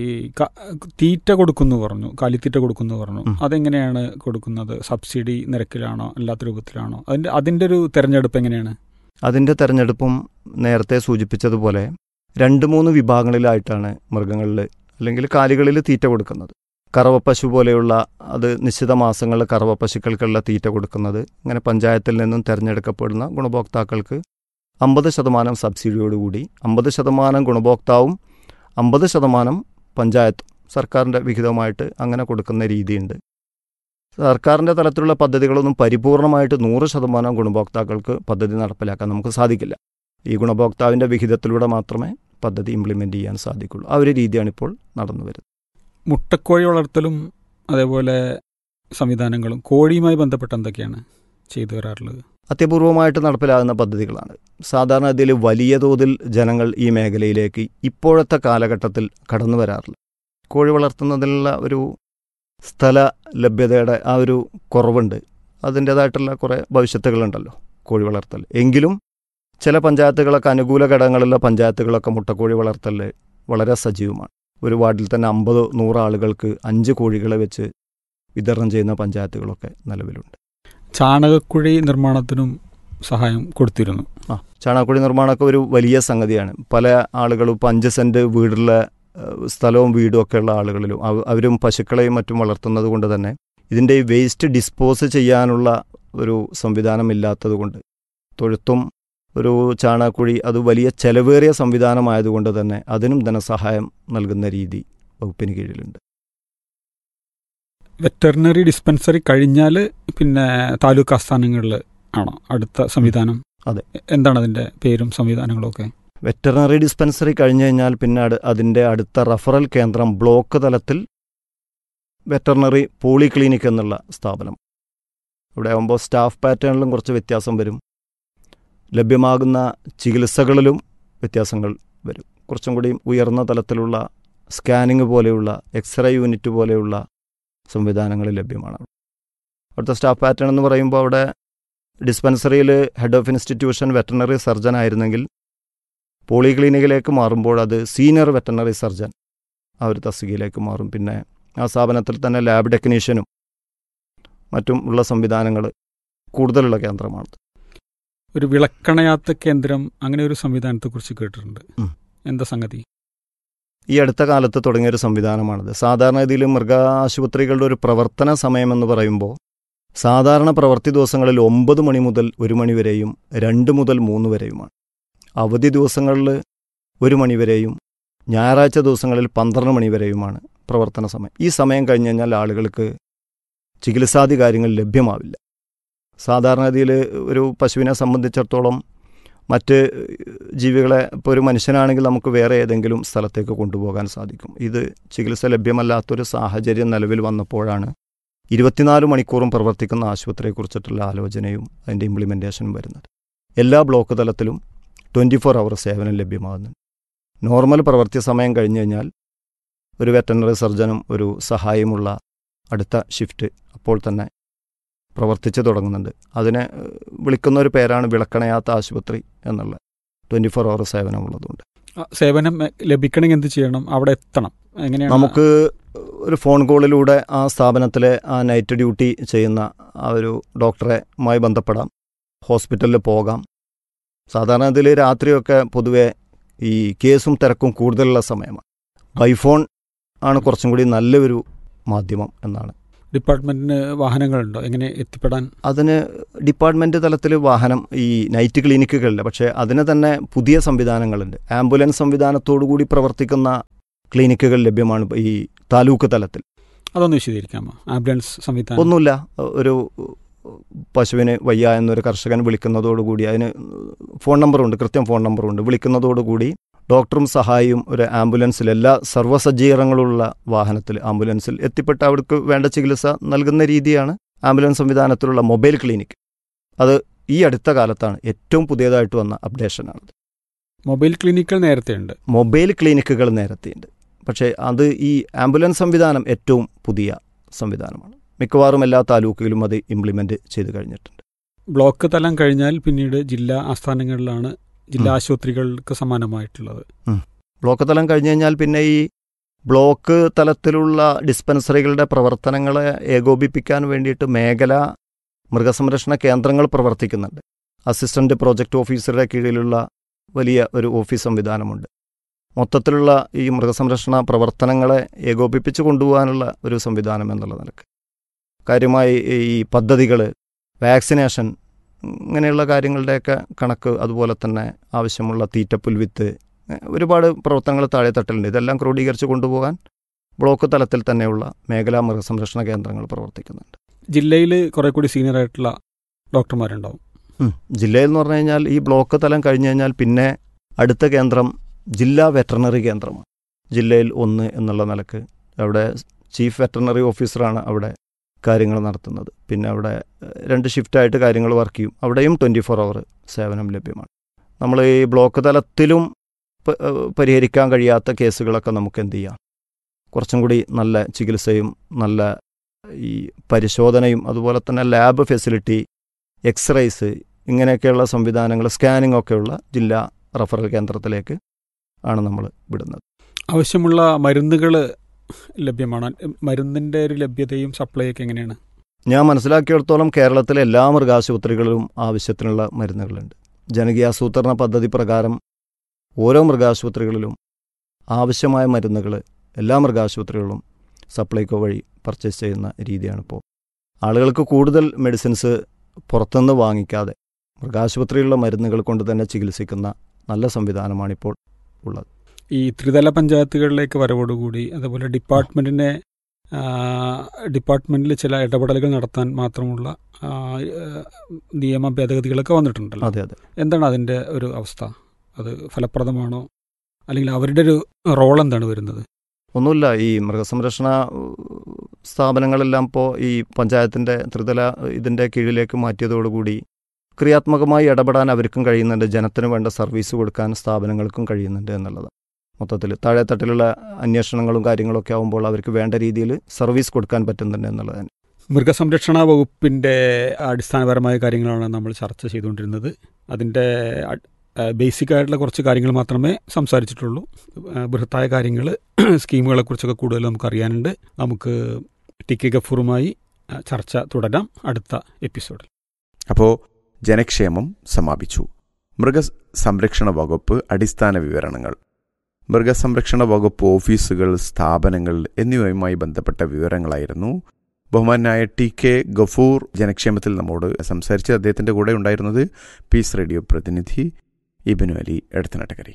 തീറ്റ കൊടുക്കുന്നു പറഞ്ഞു, കാലിത്തീറ്റ കൊടുക്കുന്നു പറഞ്ഞു, അതെങ്ങനെയാണ് കൊടുക്കുന്നത്? സബ്സിഡി നിരക്കിലാണോ അല്ലാത്ത രൂപത്തിലാണോ? അതിൻ്റെ അതിൻ്റെ ഒരു തെരഞ്ഞെടുപ്പ് എങ്ങനെയാണ്? അതിൻ്റെ തെരഞ്ഞെടുപ്പും നേരത്തെ സൂചിപ്പിച്ചതുപോലെ രണ്ട് മൂന്ന് വിഭാഗങ്ങളിലായിട്ടാണ് മൃഗങ്ങളിൽ അല്ലെങ്കിൽ കാലികളിൽ തീറ്റ കൊടുക്കുന്നത്. കറവപ്പശു പോലെയുള്ള അത് നിശ്ചിത മാസങ്ങളിൽ കറവപ്പശുക്കൾക്കുള്ള തീറ്റ കൊടുക്കുന്നത്. ഇങ്ങനെ പഞ്ചായത്തിൽ നിന്നും തിരഞ്ഞെടുക്കപ്പെടുന്ന ഗുണഭോക്താക്കൾക്ക് അമ്പത് ശതമാനം സബ്സിഡിയോടുകൂടി അമ്പത് ശതമാനം ഗുണഭോക്താവും അമ്പത് ശതമാനം പഞ്ചായത്തും സർക്കാരിൻ്റെ വിഹിതമായിട്ട് അങ്ങനെ കൊടുക്കുന്ന രീതിയുണ്ട്. സർക്കാരിൻ്റെ തലത്തിലുള്ള പദ്ധതികളൊന്നും പരിപൂർണമായിട്ട് നൂറ് ശതമാനം ഗുണഭോക്താക്കൾക്ക് പദ്ധതി നടപ്പിലാക്കാൻ നമുക്ക് സാധിക്കില്ല. ഈ ഗുണഭോക്താവിൻ്റെ വിഹിതത്തിലൂടെ മാത്രമേ പദ്ധതി ഇംപ്ലിമെൻ്റ് ചെയ്യാൻ സാധിക്കുള്ളൂ. ആ ഒരു രീതിയാണ് ഇപ്പോൾ നടന്നു വരുന്നത്. മുട്ടക്കോഴി വളർത്തലും അതേപോലെ സംവിധാനങ്ങളും കോഴിയുമായി ബന്ധപ്പെട്ട് എന്തൊക്കെയാണ് ചെയ്തു വരാറുള്ളത്? അത്യപൂർവമായിട്ട് നടപ്പിലാകുന്ന പദ്ധതികളാണ്. സാധാരണ ഇതിൽ വലിയ തോതിൽ ജനങ്ങൾ ഈ മേഖലയിലേക്ക് ഇപ്പോഴത്തെ കാലഘട്ടത്തിൽ കടന്നു വരാറില്ല. കോഴി വളർത്തുന്നതിനുള്ള ഒരു സ്ഥല ലഭ്യതയുടെ ആ ഒരു കുറവുണ്ട്. അതിൻ്റേതായിട്ടുള്ള കുറേ ഭവിഷ്യത്തുകളുണ്ടല്ലോ കോഴി വളർത്തൽ. എങ്കിലും ചില പഞ്ചായത്തുകളൊക്കെ അനുകൂല ഘടകങ്ങളുള്ള പഞ്ചായത്തുകളൊക്കെ മുട്ടക്കോഴി വളർത്തൽ വളരെ സജീവമാണ്. ഒരു വാർഡിൽ തന്നെ അമ്പത് നൂറ് ആളുകൾക്ക് അഞ്ച് കോഴികളെ വെച്ച് വിതരണം ചെയ്യുന്ന പഞ്ചായത്തുകളൊക്കെ നിലവിലുണ്ട്. ചാണകക്കുഴി നിർമ്മാണത്തിനും സഹായം കൊടുത്തിരുന്നു. ആ ചാണകക്കുഴി നിർമ്മാണമൊക്കെ ഒരു വലിയ സംഗതിയാണ്. പല ആളുകളും ഇപ്പോൾ അഞ്ച് സെൻറ്റ് വീടുള്ള സ്ഥലവും വീടും ഒക്കെയുള്ള ആളുകളിലും അവരും പശുക്കളെയും മറ്റും വളർത്തുന്നത് കൊണ്ട് തന്നെ ഇതിൻ്റെ വേസ്റ്റ് ഡിസ്പോസ് ചെയ്യാനുള്ള ഒരു സംവിധാനം ഇല്ലാത്തത് കൊണ്ട് തൊഴുത്തും ഒരു ചാണകക്കുഴി അത് വലിയ ചെലവേറിയ സംവിധാനമായതുകൊണ്ട് തന്നെ അതിനും ധനസഹായം നൽകുന്ന രീതി വകുപ്പിന് കീഴിലുണ്ട്. വെറ്ററിനറി ഡിസ്പെൻസറി കഴിഞ്ഞാൽ പിന്നെ താലൂക്ക് ആസ്ഥാനങ്ങളിൽ ആണോ അടുത്ത സംവിധാനം? അതെ. എന്താണ് അതിൻ്റെ പേരും സംവിധാനങ്ങളും ഒക്കെ? വെറ്ററിനറി ഡിസ്പെൻസറി കഴിഞ്ഞു കഴിഞ്ഞാൽ പിന്നെ അതിൻ്റെ അടുത്ത റഫറൽ കേന്ദ്രം ബ്ലോക്ക് തലത്തിൽ വെറ്ററിനറി പോളിക്ലിനിക് എന്നുള്ള സ്ഥാപനം. ഇവിടെ ആകുമ്പോൾ സ്റ്റാഫ് പാറ്റേണിലും കുറച്ച് വ്യത്യാസം വരും. ലഭ്യമാകുന്ന ചികിത്സകളിലും വ്യത്യാസങ്ങൾ വരും. കുറച്ചും കൂടി ഉയർന്ന തലത്തിലുള്ള സ്കാനിങ് പോലെയുള്ള എക്സ്റേ യൂണിറ്റ് പോലെയുള്ള സംവിധാനങ്ങൾ ലഭ്യമാണ്. അവിടുത്തെ സ്റ്റാഫ് പാറ്റേൺ എന്ന് പറയുമ്പോൾ അവിടെ ഡിസ്പെൻസറിയിൽ head of institution veterinary surgeon ആയിരുന്നെങ്കിൽ പോളിക്ലിനിക്കിലേക്ക് മാറുമ്പോൾ അത് സീനിയർ വെറ്ററിനറി സർജൻ ആ ഒരു തസ്തികയിലേക്ക് മാറും. പിന്നെ ആ സ്ഥാപനത്തിൽ തന്നെ ലാബ് ടെക്നീഷ്യനും മറ്റും ഉള്ള സംവിധാനങ്ങൾ കൂടുതലുള്ള കേന്ദ്രമാണ്. ഒരു വിളക്കണയാത്ത കേന്ദ്രം അങ്ങനെ ഒരു സംവിധാനത്തെക്കുറിച്ച് കേട്ടിട്ടുണ്ട്. എന്താ സംഗതി? ഈ അടുത്ത കാലത്ത് തുടങ്ങിയൊരു സംവിധാനമാണിത്. സാധാരണ ഇതിൽ മൃഗാശുപത്രികളുടെ ഒരു പ്രവർത്തന സമയമെന്ന് പറയുമ്പോൾ സാധാരണ പ്രവൃത്തി ദിവസങ്ങളിൽ ഒമ്പത് മണി മുതൽ ഒരു മണി വരെയും രണ്ട് മുതൽ മൂന്ന് വരെയുമാണ്. അവധി ദിവസങ്ങളിൽ ഒരു മണിവരെയും ഞായറാഴ്ച ദിവസങ്ങളിൽ പന്ത്രണ്ട് മണി വരെയുമാണ് പ്രവർത്തന സമയം. ഈ സമയം കഴിഞ്ഞ് കഴിഞ്ഞാൽ ആളുകൾക്ക് ചികിത്സാദി കാര്യങ്ങൾ ലഭ്യമാവില്ല. സാധാരണഗതിയിൽ ഒരു പശുവിനെ സംബന്ധിച്ചിടത്തോളം മറ്റ് ജീവികളെ ഇപ്പോൾ ഒരു മനുഷ്യനാണെങ്കിൽ നമുക്ക് വേറെ ഏതെങ്കിലും സ്ഥലത്തേക്ക് കൊണ്ടുപോകാൻ സാധിക്കും. ഇത് ചികിത്സ ലഭ്യമല്ലാത്തൊരു സാഹചര്യം നിലവിൽ വന്നപ്പോഴാണ് ഇരുപത്തിനാല് മണിക്കൂറും പ്രവർത്തിക്കുന്ന ആശുപത്രിയെക്കുറിച്ചിട്ടുള്ള ആലോചനയും അതിൻ്റെ ഇംപ്ലിമെൻറ്റേഷനും വരുന്നത്. എല്ലാ ബ്ലോക്ക് തലത്തിലും ട്വൻറ്റി ഫോർ അവർ സേവനം ലഭ്യമാകുന്നുണ്ട്. നോർമൽ പ്രവൃത്തി സമയം കഴിഞ്ഞ് കഴിഞ്ഞാൽ ഒരു വെറ്ററിനറി സർജനും ഒരു സഹായമുള്ള അടുത്ത ഷിഫ്റ്റ് അപ്പോൾ തന്നെ പ്രവർത്തിച്ച് തുടങ്ങുന്നുണ്ട്. അതിനെ വിളിക്കുന്ന ഒരു പേരാണ് വിളക്കണയാത്ത ആശുപത്രി എന്നുള്ള. ട്വൻറ്റി ഫോർ അവർ സേവനമുള്ളതുകൊണ്ട് സേവനം ലഭിക്കണമെങ്കിൽ എന്ത് ചെയ്യണം? അവിടെ എത്തണം. എങ്ങനെയാണ്? നമുക്ക് ഒരു ഫോൺ കോളിലൂടെ ആ സ്ഥാപനത്തിലെ ആ നൈറ്റ് ഡ്യൂട്ടി ചെയ്യുന്ന ആ ഒരു ഡോക്ടറുമായി ബന്ധപ്പെടാം. ഹോസ്പിറ്റലിൽ പോകാം. സാധാരണ ഇതിൽ രാത്രിയൊക്കെ പൊതുവെ ഈ കേസും തിരക്കും കൂടുതലുള്ള സമയമാണ്. ബൈഫോൺ ആണ് കുറച്ചും കൂടി നല്ലൊരു മാധ്യമം എന്നാണ്. ഡിപ്പാർട്ട്മെൻറ്റിന് വാഹനങ്ങളുണ്ടോ എങ്ങനെ എത്തിപ്പെടാൻ? അതിന് ഡിപ്പാർട്ട്മെൻറ്റ് തലത്തിൽ വാഹനം ഈ നൈറ്റ് ക്ലിനിക്കുകളില്ല, പക്ഷേ അതിന് തന്നെ പുതിയ സംവിധാനങ്ങളുണ്ട്. ആംബുലൻസ് സംവിധാനത്തോടു കൂടി പ്രവർത്തിക്കുന്ന ക്ലിനിക്കുകൾ ലഭ്യമാണ് ഈ താലൂക്ക് തലത്തിൽ. അതൊന്ന് വിശദീകരിക്കാമോ? ആംബുലൻസ് സംവിധാനം ഒന്നുമില്ല, ഒരു പശുവിന് വയ്യ എന്നൊരു കർഷകൻ വിളിക്കുന്നതോടുകൂടി അതിന് ഫോൺ നമ്പറുണ്ട്, കൃത്യം ഫോൺ നമ്പറുണ്ട്. വിളിക്കുന്നതോടുകൂടി ഡോക്ടറും സഹായിയും ഒരു ആംബുലൻസിൽ എല്ലാ സർവ്വസജ്ജീകരണങ്ങളുള്ള വാഹനത്തിൽ ആംബുലൻസിൽ എത്തിപ്പെട്ട് അവർക്ക് വേണ്ട ചികിത്സ നൽകുന്ന രീതിയാണ് ആംബുലൻസ് സംവിധാനത്തിലുള്ള മൊബൈൽ ക്ലിനിക്ക്. അത് ഈ അടുത്ത കാലത്താണ് ഏറ്റവും പുതിയതായിട്ട് വന്ന അപ്ഡേഷനാണ്. മൊബൈൽ ക്ലിനിക്കുകൾ നേരത്തെ ഉണ്ട്, മൊബൈൽ ക്ലിനിക്കുകൾ നേരത്തെ ഉണ്ട്, പക്ഷേ അത് ഈ ആംബുലൻസ് സംവിധാനം ഏറ്റവും പുതിയ സംവിധാനമാണ്. മിക്കവാറും എല്ലാ താലൂക്കുകളിലും അത് ഇംപ്ലിമെൻ്റ് ചെയ്ത് കഴിഞ്ഞിട്ടുണ്ട്. ബ്ലോക്ക് തലം കഴിഞ്ഞാൽ പിന്നീട് ജില്ലാ ആസ്ഥാനങ്ങളിലാണ് ജില്ലാ ആശുപത്രികൾക്ക് സമാനമായിട്ടുള്ളത്. ബ്ലോക്ക് തലം കഴിഞ്ഞ് കഴിഞ്ഞാൽ പിന്നെ ഈ ബ്ലോക്ക് തലത്തിലുള്ള ഡിസ്പെൻസറികളുടെ പ്രവർത്തനങ്ങളെ ഏകോപിപ്പിക്കാൻ വേണ്ടിയിട്ട് മേഖലാ മൃഗസംരക്ഷണ കേന്ദ്രങ്ങൾ പ്രവർത്തിക്കുന്നുണ്ട്. അസിസ്റ്റൻ്റ് പ്രോജക്റ്റ് ഓഫീസറുടെ കീഴിലുള്ള വലിയ ഒരു ഓഫീസ് സംവിധാനമുണ്ട്. മൊത്തത്തിലുള്ള ഈ മൃഗസംരക്ഷണ പ്രവർത്തനങ്ങളെ ഏകോപിപ്പിച്ച് കൊണ്ടുപോകാനുള്ള ഒരു സംവിധാനം എന്നുള്ള നിലക്ക് കാര്യമായി ഈ പദ്ധതികൾ, വാക്സിനേഷൻ, ഇങ്ങനെയുള്ള കാര്യങ്ങളുടെയൊക്കെ കണക്ക്, അതുപോലെ തന്നെ ആവശ്യമുള്ള തീറ്റപ്പുൽ വിത്ത്, ഒരുപാട് പ്രവർത്തനങ്ങൾ താഴെത്തട്ടിലുണ്ട്. ഇതെല്ലാം ക്രോഡീകരിച്ച് കൊണ്ടുപോകാൻ ബ്ലോക്ക് തലത്തിൽ തന്നെയുള്ള മേഖലാ മൃഗസംരക്ഷണ കേന്ദ്രങ്ങൾ പ്രവർത്തിക്കുന്നുണ്ട്. ജില്ലയിൽ കുറേ കൂടി സീനിയർ ആയിട്ടുള്ള ഡോക്ടർമാരുണ്ടാവും. ജില്ലയിൽ എന്ന് പറഞ്ഞു കഴിഞ്ഞാൽ ഈ ബ്ലോക്ക് തലം കഴിഞ്ഞ് കഴിഞ്ഞാൽ പിന്നെ അടുത്ത കേന്ദ്രം ജില്ലാ വെറ്ററിനറി കേന്ദ്രമാണ്. ജില്ലയിൽ ഒന്ന് എന്നുള്ള നിലക്ക് അവിടെ ചീഫ് വെറ്ററിനറി ഓഫീസറാണ് അവിടെ കാര്യങ്ങൾ നടത്തുന്നത്. പിന്നെ അവിടെ രണ്ട് ഷിഫ്റ്റായിട്ട് കാര്യങ്ങൾ വർക്ക് ചെയ്യും. അവിടെയും ട്വൻറ്റി ഫോർ അവർ സേവനം ലഭ്യമാണ്. നമ്മൾ ഈ ബ്ലോക്ക് തലത്തിലും പരിഹരിക്കാൻ കഴിയാത്ത കേസുകളൊക്കെ നമുക്ക് എന്ത് ചെയ്യാം, കുറച്ചും കൂടി നല്ല ചികിത്സയും നല്ല ഈ പരിശോധനയും അതുപോലെ തന്നെ ലാബ് ഫെസിലിറ്റി, എക്സ്റേസ്, ഇങ്ങനെയൊക്കെയുള്ള സംവിധാനങ്ങൾ, സ്കാനിംഗ് ഒക്കെയുള്ള ജില്ലാ റഫറൽ കേന്ദ്രത്തിലേക്ക് ആണ് നമ്മൾ വിടുന്നത്. ആവശ്യമുള്ള മരുന്നുകൾ ലഭ്യമാണ്. മരുന്നിൻ്റെ ഒരു ലഭ്യതയും സപ്ലൈയൊക്കെ എങ്ങനെയാണ്? ഞാൻ മനസ്സിലാക്കിയിടത്തോളം കേരളത്തിലെ എല്ലാ മൃഗാശുപത്രികളിലും ആവശ്യത്തിനുള്ള മരുന്നുകളുണ്ട്. ജനകീയാസൂത്രണ പദ്ധതി പ്രകാരം ഓരോ മൃഗാശുപത്രികളിലും ആവശ്യമായ മരുന്നുകൾ എല്ലാ മൃഗാശുപത്രികളിലും സപ്ലൈകോ വഴി പർച്ചേസ് ചെയ്യുന്ന രീതിയാണിപ്പോൾ. ആളുകൾക്ക് കൂടുതൽ മെഡിസിൻസ് പുറത്തുനിന്ന് വാങ്ങിക്കാതെ മൃഗാശുപത്രിയിലുള്ള മരുന്നുകൾ കൊണ്ട് തന്നെ ചികിത്സിക്കുന്ന നല്ല സംവിധാനമാണിപ്പോൾ ഉള്ളത്. ഈ ത്രിതല പഞ്ചായത്തുകളിലേക്ക് വരവോടുകൂടി അതുപോലെ ഡിപ്പാർട്ട്മെൻറ്റിനെ ഡിപ്പാർട്ട്മെൻറ്റിൽ ചില ഇടപെടലുകൾ നടത്താൻ മാത്രമുള്ള നിയമ ഭേദഗതികളൊക്കെ വന്നിട്ടുണ്ടല്ലോ. അതെ അതെ. എന്താണ് അതിൻ്റെ ഒരു അവസ്ഥ? അത് ഫലപ്രദമാണോ? അല്ലെങ്കിൽ അവരുടെ ഒരു റോൾ എന്താണ് വരുന്നത്? ഒന്നുമില്ല, ഈ മൃഗസംരക്ഷണ സ്ഥാപനങ്ങളെല്ലാം ഇപ്പോൾ ഈ പഞ്ചായത്തിൻ്റെ ത്രിതല ഇതിൻ്റെ കീഴിലേക്ക് മാറ്റിയതോടുകൂടി ക്രിയാത്മകമായി ഇടപെടാൻ അവർക്കും കഴിയുന്നുണ്ട്. ജനത്തിന് വേണ്ട സർവീസ് കൊടുക്കാൻ സ്ഥാപനങ്ങൾക്കും കഴിയുന്നുണ്ട് എന്നുള്ളത്. മൊത്തത്തിൽ താഴെത്തട്ടിലുള്ള അന്വേഷണങ്ങളും കാര്യങ്ങളൊക്കെ ആകുമ്പോൾ അവർക്ക് വേണ്ട രീതിയിൽ സർവീസ് കൊടുക്കാൻ പറ്റുന്നുണ്ട് എന്നുള്ളത് തന്നെ. മൃഗസംരക്ഷണ വകുപ്പിൻ്റെ അടിസ്ഥാനപരമായ കാര്യങ്ങളാണ് നമ്മൾ ചർച്ച ചെയ്തുകൊണ്ടിരുന്നത്. അതിൻ്റെ ബേസിക് ആയിട്ടുള്ള കുറച്ച് കാര്യങ്ങൾ മാത്രമേ സംസാരിച്ചിട്ടുള്ളൂ. ബൃഹത്തായ കാര്യങ്ങൾ, സ്കീമുകളെക്കുറിച്ചൊക്കെ കൂടുതൽ നമുക്ക് അറിയാനുണ്ട്. നമുക്ക് ടി കെ ഗഫൂറുമായി ചർച്ച തുടരാം അടുത്ത എപ്പിസോഡിൽ. അപ്പോൾ ജനക്ഷേമം സമാപിച്ചു. മൃഗസംരക്ഷണ വകുപ്പ് അടിസ്ഥാന വിവരണങ്ങൾ, മൃഗസംരക്ഷണ വകുപ്പ് ഓഫീസുകൾ, സ്ഥാപനങ്ങൾ എന്നിവയുമായി ബന്ധപ്പെട്ട വിവരങ്ങളായിരുന്നു ബഹുമാനായ ടി കെ ഗഫൂർ ജനക്ഷേമത്തിൽ നമ്മോട് സംസാരിച്ച്. അദ്ദേഹത്തിൻ്റെ കൂടെ ഉണ്ടായിരുന്നത് പീസ് റേഡിയോ പ്രതിനിധി ഇബ്നു അലി എടത്തനാട്ടുകരി.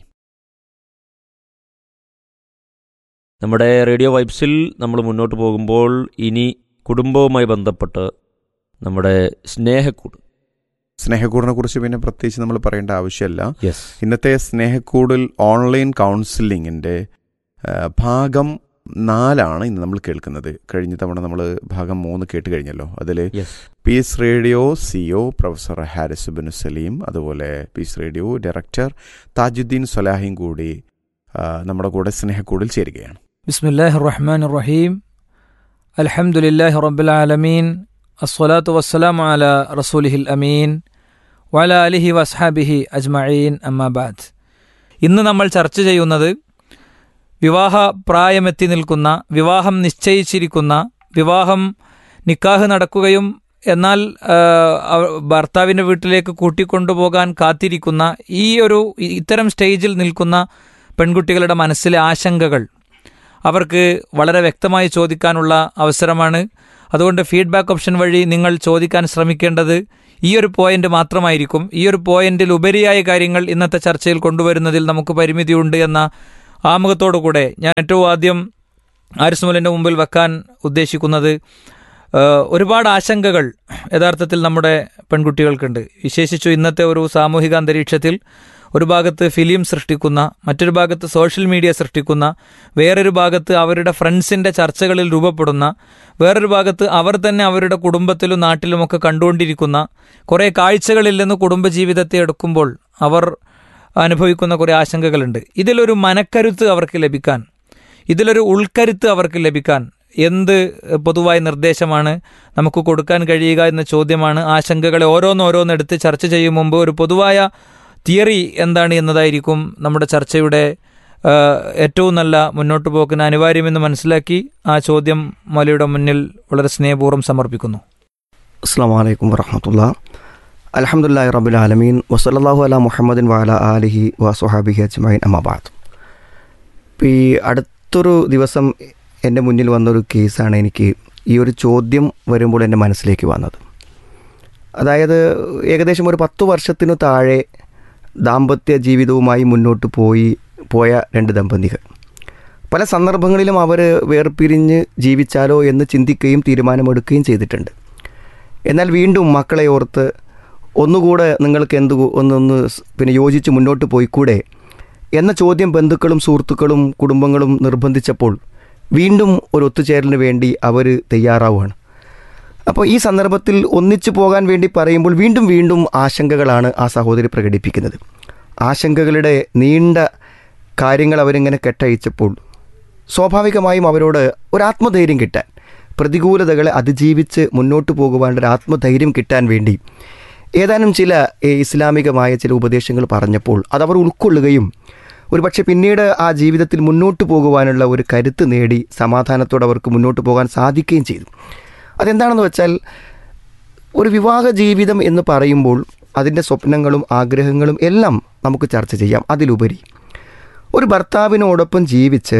നമ്മുടെ റേഡിയോ വൈബ്സിൽ നമ്മൾ മുന്നോട്ട് പോകുമ്പോൾ ഇനി കുടുംബവുമായി ബന്ധപ്പെട്ട് നമ്മുടെ സ്നേഹക്കൂട് സ്നേഹക്കൂടിനെ കുറിച്ച് പിന്നെ പ്രത്യേകിച്ച് നമ്മൾ പറയേണ്ട ആവശ്യമില്ല. യെസ്, ഇന്നത്തെ സ്നേഹക്കൂടിൽ ഓൺലൈൻ കൗൺസിലിങ്ങിൻ്റെ ഭാഗം നാലാണ് ഇന്ന് നമ്മൾ കേൾക്കുന്നത്. കഴിഞ്ഞ തവണ നമ്മൾ ഭാഗം മൂന്ന് കേട്ട് കഴിഞ്ഞല്ലോ. അതിൽ piece radio CO professor Haris bin Saleem, അതുപോലെ പീസ് റേഡിയോ ഡയറക്ടർ താജുദ്ദീൻ സലാഹിയും കൂടി നമ്മുടെ കൂടെ സ്നേഹക്കൂടിൽ ചേരുകയാണ്. ബിസ്മില്ലാഹിർ റഹ്മാനിർ റഹീം. അൽഹംദുലില്ലാഹി റബ്ബിൽ ആലമീൻ. അസ്സലാത്തു വസ്സലാമു അലാ റസൂലിഹിൽ അമീൻ വഅലാ ആലിഹി വസ്ഹാബിഹി അജ്മഈൻ. അമ്മാ ബഅദ്. ഇന്ന് നമ്മൾ ചർച്ച ചെയ്യുന്നത് വിവാഹ പ്രായമെത്തി നിൽക്കുന്ന, വിവാഹം നിശ്ചയിച്ചിരിക്കുന്ന, വിവാഹം നിക്കാഹ് നടക്കുകയും എന്നാൽ ഭർത്താവിൻ്റെ വീട്ടിലേക്ക് കൂട്ടിക്കൊണ്ടുപോകാൻ കാത്തിരിക്കുന്ന ഈ ഒരു ഇത്തരം സ്റ്റേജിൽ നിൽക്കുന്ന പെൺകുട്ടികളുടെ മനസ്സിലെ ആശങ്കകൾ അവർക്ക് വളരെ വ്യക്തമായി ചോദിക്കാനുള്ള അവസരമാണ്. അതുകൊണ്ട് ഫീഡ്ബാക്ക് ഓപ്ഷൻ വഴി നിങ്ങൾ ചോദിക്കാൻ ശ്രമിക്കേണ്ടത് ഈ ഒരു പോയിന്റ് മാത്രമായിരിക്കും. ഈ ഒരു പോയിന്റിൽ ഉപരിയായ കാര്യങ്ങൾ ഇന്നത്തെ ചർച്ചയിൽ കൊണ്ടുവരുന്നതിൽ നമുക്ക് പരിമിതിയുണ്ട് എന്ന ആമുഖത്തോടു കൂടെ ഞാൻ ഏറ്റവും ആദ്യം ആരിസ്മലിൻ്റെ മുമ്പിൽ വെക്കാൻ ഉദ്ദേശിക്കുന്നത്, ഒരുപാട് ആശങ്കകൾ യഥാർത്ഥത്തിൽ നമ്മുടെ പെൺകുട്ടികൾക്കുണ്ട്. വിശേഷിച്ചു ഇന്നത്തെ ഒരു സാമൂഹിക അന്തരീക്ഷത്തിൽ ഒരു ഭാഗത്ത് ഫിലിം സൃഷ്ടിക്കുന്ന, മറ്റൊരു ഭാഗത്ത് സോഷ്യൽ മീഡിയ സൃഷ്ടിക്കുന്ന, വേറൊരു ഭാഗത്ത് അവരുടെ ഫ്രണ്ട്സിൻ്റെ ചർച്ചകളിൽ രൂപപ്പെടുന്ന, വേറൊരു ഭാഗത്ത് അവർ തന്നെ അവരുടെ കുടുംബത്തിലും നാട്ടിലുമൊക്കെ കണ്ടുകൊണ്ടിരിക്കുന്ന കുറേ കാഴ്ചകളിൽ നിന്ന് കുടുംബജീവിതത്തെ എടുക്കുമ്പോൾ അവർ അനുഭവിക്കുന്ന കുറേ ആശങ്കകളുണ്ട്. ഇതിലൊരു മനക്കരുത്ത് അവർക്ക് ലഭിക്കാൻ, ഇതിലൊരു ഉൾക്കരുത്ത് അവർക്ക് ലഭിക്കാൻ എന്ത് പൊതുവായ നിർദ്ദേശമാണ് നമുക്ക് കൊടുക്കാൻ കഴിയുക എന്ന ചോദ്യമാണ്. ആശങ്കകളെ ഓരോന്നോരോന്നെടുത്ത് ചർച്ച ചെയ്യും മുമ്പ് ഒരു പൊതുവായ തിയറി എന്താണ് എന്നതായിരിക്കും നമ്മുടെ ചർച്ചയുടെ ഏറ്റവും നല്ല മുന്നോട്ട് പോക്കിന് അനിവാര്യമെന്ന് മനസ്സിലാക്കി ആ ചോദ്യം മൗലവിയുടെ മുന്നിൽ വളരെ സ്നേഹപൂർവ്വം സമർപ്പിക്കുന്നു. അസ്സലാമു അലൈക്കും വറഹ്മത്തുള്ളാഹി. അൽഹംദുലില്ലാഹി റബ്ബിൽ ആലമീൻ വസല്ലല്ലാഹു അലാ മുഹമ്മദിൻ വഅലാ ആലിഹി വസ്വഹാബിഹി അജ്മഈൻ അമ്മാ ബഅദ്. ഈ അടുത്തൊരു ദിവസം എൻ്റെ മുന്നിൽ വന്നൊരു കേസാണ് എനിക്ക് ഈ ഒരു ചോദ്യം വരുമ്പോൾ എൻ്റെ മനസ്സിലേക്ക് വന്നത്. അതായത് ഏകദേശം ഒരു പത്തു വർഷത്തിനു താഴെ ദാമ്പത്യ ജീവിതവുമായി മുന്നോട്ട് പോയി പോയ രണ്ട് ദമ്പതികൾ പല സന്ദർഭങ്ങളിലും അവർ വേർപിരിഞ്ഞ് ജീവിച്ചാലോ എന്ന് ചിന്തിക്കുകയും തീരുമാനമെടുക്കുകയും ചെയ്തിട്ടുണ്ട്. എന്നാൽ വീണ്ടും മക്കളെ ഓർത്ത് ഒന്നുകൂടെ നിങ്ങൾക്ക് എന്ത് ഒന്നൊന്ന് പിന്നെ യോജിച്ച് മുന്നോട്ട് പോയിക്കൂടെ എന്ന ചോദ്യം ബന്ധുക്കളും സുഹൃത്തുക്കളും കുടുംബങ്ങളും നിർബന്ധിച്ചപ്പോൾ വീണ്ടും ഒരു ഒത്തുചേരലിന് വേണ്ടി അവർ തയ്യാറാവുകയാണ്. അപ്പോൾ ഈ സന്ദർഭത്തിൽ ഒന്നിച്ചു പോകാൻ വേണ്ടി പറയുമ്പോൾ വീണ്ടും വീണ്ടും ആശങ്കകളാണ് ആ സഹോദരി പ്രകടിപ്പിക്കുന്നത്. ആശങ്കകളുടെ നീണ്ട കാര്യങ്ങൾ അവരിങ്ങനെ കെട്ടഴിച്ചപ്പോൾ സ്വാഭാവികമായും അവരോട് ഒരു ആത്മധൈര്യം കിട്ടാൻ, പ്രതികൂലതകളെ അതിജീവിച്ച് മുന്നോട്ട് പോകുവാനുള്ള ഒരു ആത്മധൈര്യം കിട്ടാൻ വേണ്ടി ഏതാനും ചില ഇസ്ലാമികമായ ചില ഉപദേശങ്ങൾ പറഞ്ഞപ്പോൾ അതവർ ഉൾക്കൊള്ളുകയും ഒരുപക്ഷെ പിന്നീട് ആ ജീവിതത്തിൽ മുന്നോട്ട് പോകുവാനുള്ള ഒരു കരുത്ത് നേടി സമാധാനത്തോടെ അവർക്ക് മുന്നോട്ട് പോകാൻ സാധിക്കുകയും ചെയ്തു. അതെന്താണെന്ന് വെച്ചാൽ, ഒരു വിവാഹ ജീവിതം എന്ന് പറയുമ്പോൾ അതിൻ്റെ സ്വപ്നങ്ങളും ആഗ്രഹങ്ങളും എല്ലാം നമുക്ക് ചർച്ച ചെയ്യാം. അതിലുപരി ഒരു ഭർത്താവിനോടൊപ്പം ജീവിച്ച്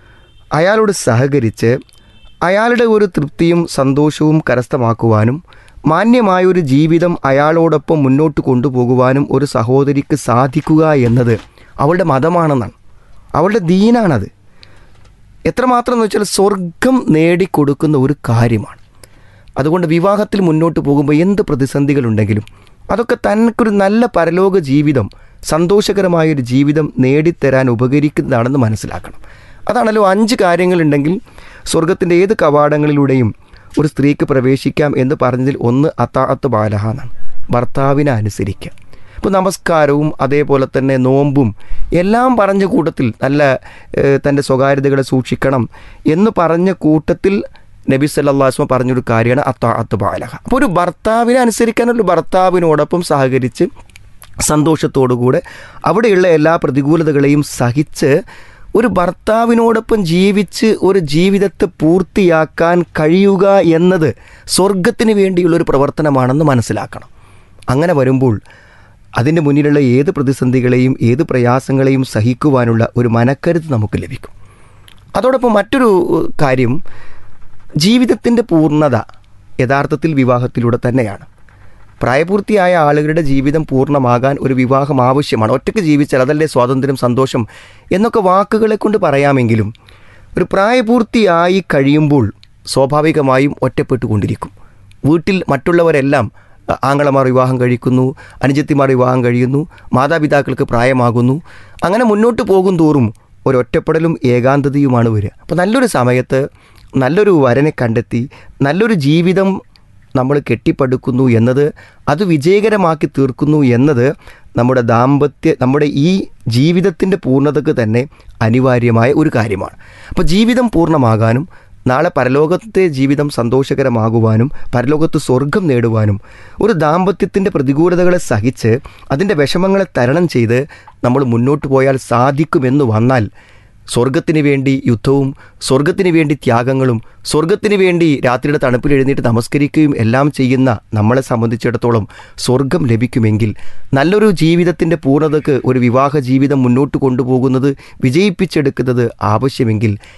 അയാളോട് സഹകരിച്ച് അയാളുടെ ഒരു തൃപ്തിയും സന്തോഷവും കരസ്ഥമാക്കുവാനും മാന്യമായൊരു ജീവിതം അയാളോടൊപ്പം മുന്നോട്ട് കൊണ്ടുപോകുവാനും ഒരു സഹോദരിക്ക് സാധിക്കുക എന്നത് അവളുടെ മതമാണെന്നാണ്, അവളുടെ ദീനാണത്. എത്രമാത്രം എന്ന് വെച്ചാൽ സ്വർഗം നേടിക്കൊടുക്കുന്ന ഒരു കാര്യമാണ്. അതുകൊണ്ട് വിവാഹത്തിൽ മുന്നോട്ട് പോകുമ്പോൾ എന്ത് പ്രതിസന്ധികളുണ്ടെങ്കിലും അതൊക്കെ തനിക്കൊരു നല്ല പരലോക ജീവിതം, സന്തോഷകരമായൊരു ജീവിതം നേടിത്തരാൻ ഉപകരിക്കുന്നതാണെന്ന് മനസ്സിലാക്കണം. അതാണല്ലോ അഞ്ച് കാര്യങ്ങളുണ്ടെങ്കിൽ സ്വർഗത്തിൻ്റെ ഏത് കവാടങ്ങളിലൂടെയും ഒരു സ്ത്രീക്ക് പ്രവേശിക്കാം എന്ന് പറഞ്ഞതിൽ ഒന്ന് അത്താഅത്ത് ബാലഹ എന്നാണ്, ഭർത്താവിനെ അനുസരിക്കുക. ഇപ്പോൾ നമസ്കാരവും അതേപോലെ തന്നെ നോമ്പും എല്ലാം പറഞ്ഞ കൂട്ടത്തിൽ നല്ല തൻ്റെ സ്വകാര്യതകളെ സൂക്ഷിക്കണം എന്ന് പറഞ്ഞ കൂട്ടത്തിൽ നബി സല്ലല്ലാഹു അലൈഹി വസല്ലം പറഞ്ഞൊരു കാര്യമാണ് അത്താഅത്ത് ബാലഹ. അപ്പോൾ ഒരു ഭർത്താവിനെ അനുസരിക്കാനുള്ള ഭർത്താവിനോടൊപ്പം സഹകരിച്ച് സന്തോഷത്തോടുകൂടെ അവിടെയുള്ള എല്ലാ പ്രതികൂലതകളെയും സഹിച്ച് ഒരു ഭർത്താവിനോടൊപ്പം ജീവിച്ച് ഒരു ജീവിതത്തെ പൂർത്തിയാക്കാൻ കഴിയുക എന്നത് സ്വർഗത്തിന് വേണ്ടിയുള്ളൊരു പ്രവർത്തനമാണെന്ന് മനസ്സിലാക്കണം. അങ്ങനെ വരുമ്പോൾ അതിൻ്റെ മുന്നിലുള്ള ഏത് പ്രതിസന്ധികളെയും ഏത് പ്രയാസങ്ങളെയും സഹിക്കുവാനുള്ള ഒരു മനക്കരുത്ത് നമുക്ക് ലഭിക്കും. അതോടൊപ്പം മറ്റൊരു കാര്യം, ജീവിതത്തിൻ്റെ പൂർണ്ണത യഥാർത്ഥത്തിൽ വിവാഹത്തിലൂടെ തന്നെയാണ്. പ്രായപൂർത്തിയായ ആളുകളുടെ ജീവിതം പൂർണ്ണമാകാൻ ഒരു വിവാഹം ആവശ്യമാണ്. ഒറ്റയ്ക്ക് ജീവിച്ചാൽ അതല്ലേ സ്വാതന്ത്ര്യം, സന്തോഷം എന്നൊക്കെ വാക്കുകളെ കൊണ്ട് പറയാമെങ്കിലും ഒരു പ്രായപൂർത്തിയായി കഴിയുമ്പോൾ സ്വാഭാവികമായും ഒറ്റപ്പെട്ടുകൊണ്ടിരിക്കും. വീട്ടിൽ മറ്റുള്ളവരെല്ലാം ആങ്ങളമാർ വിവാഹം കഴിക്കുന്നു, അനുജത്തിമാർ വിവാഹം കഴിയുന്നു, മാതാപിതാക്കൾക്ക് പ്രായമാകുന്നു. അങ്ങനെ മുന്നോട്ട് പോകും തോറും ഒരൊറ്റപ്പെടലും ഏകാന്തതയുമാണ് വരിക. അപ്പോൾ നല്ലൊരു സമയത്ത് നല്ലൊരു വരനെ കണ്ടെത്തി നല്ലൊരു ജീവിതം നമ്മൾ കെട്ടിപ്പടുക്കുന്നു എന്നത്, അത് വിജയകരമാക്കി തീർക്കുന്നു എന്നത് നമ്മുടെ ദാമ്പത്യ നമ്മുടെ ഈ ജീവിതത്തിൻ്റെ പൂർണ്ണതയ്ക്ക് തന്നെ അനിവാര്യമായ ഒരു കാര്യമാണ്. അപ്പോൾ ജീവിതം പൂർണ്ണമാകാനും നാളെ പരലോകത്തെ ജീവിതം സന്തോഷകരമാകുവാനും പരലോകത്ത് സ്വർഗം നേടുവാനും ഒരു ദാമ്പത്യത്തിൻ്റെ പ്രതികൂലതകളെ സഹിച്ച് അതിൻ്റെ വിഷമങ്ങളെ തരണം ചെയ്ത് നമ്മൾ മുന്നോട്ട് പോയാൽ സാധിക്കുമെന്ന് വന്നാൽ സ്വർഗത്തിന് വേണ്ടി യുദ്ധവും സ്വർഗത്തിന് വേണ്ടി ത്യാഗങ്ങളും സ്വർഗത്തിന് വേണ്ടി രാത്രിയുടെ തണുപ്പിൽ എഴുന്നേറ്റ് നമസ്കരിക്കുകയും എല്ലാം ചെയ്യുന്ന നമ്മളെ സംബന്ധിച്ചിടത്തോളം സ്വർഗം ലഭിക്കുമെങ്കിൽ നല്ലൊരു ജീവിതത്തിൻ്റെ പൂർണ്ണതയ്ക്ക് ഒരു വിവാഹ ജീവിതം മുന്നോട്ട് കൊണ്ടുപോകുന്നത്, വിജയിപ്പിച്ചെടുക്കുന്നത് ആവശ്യമെങ്കിൽ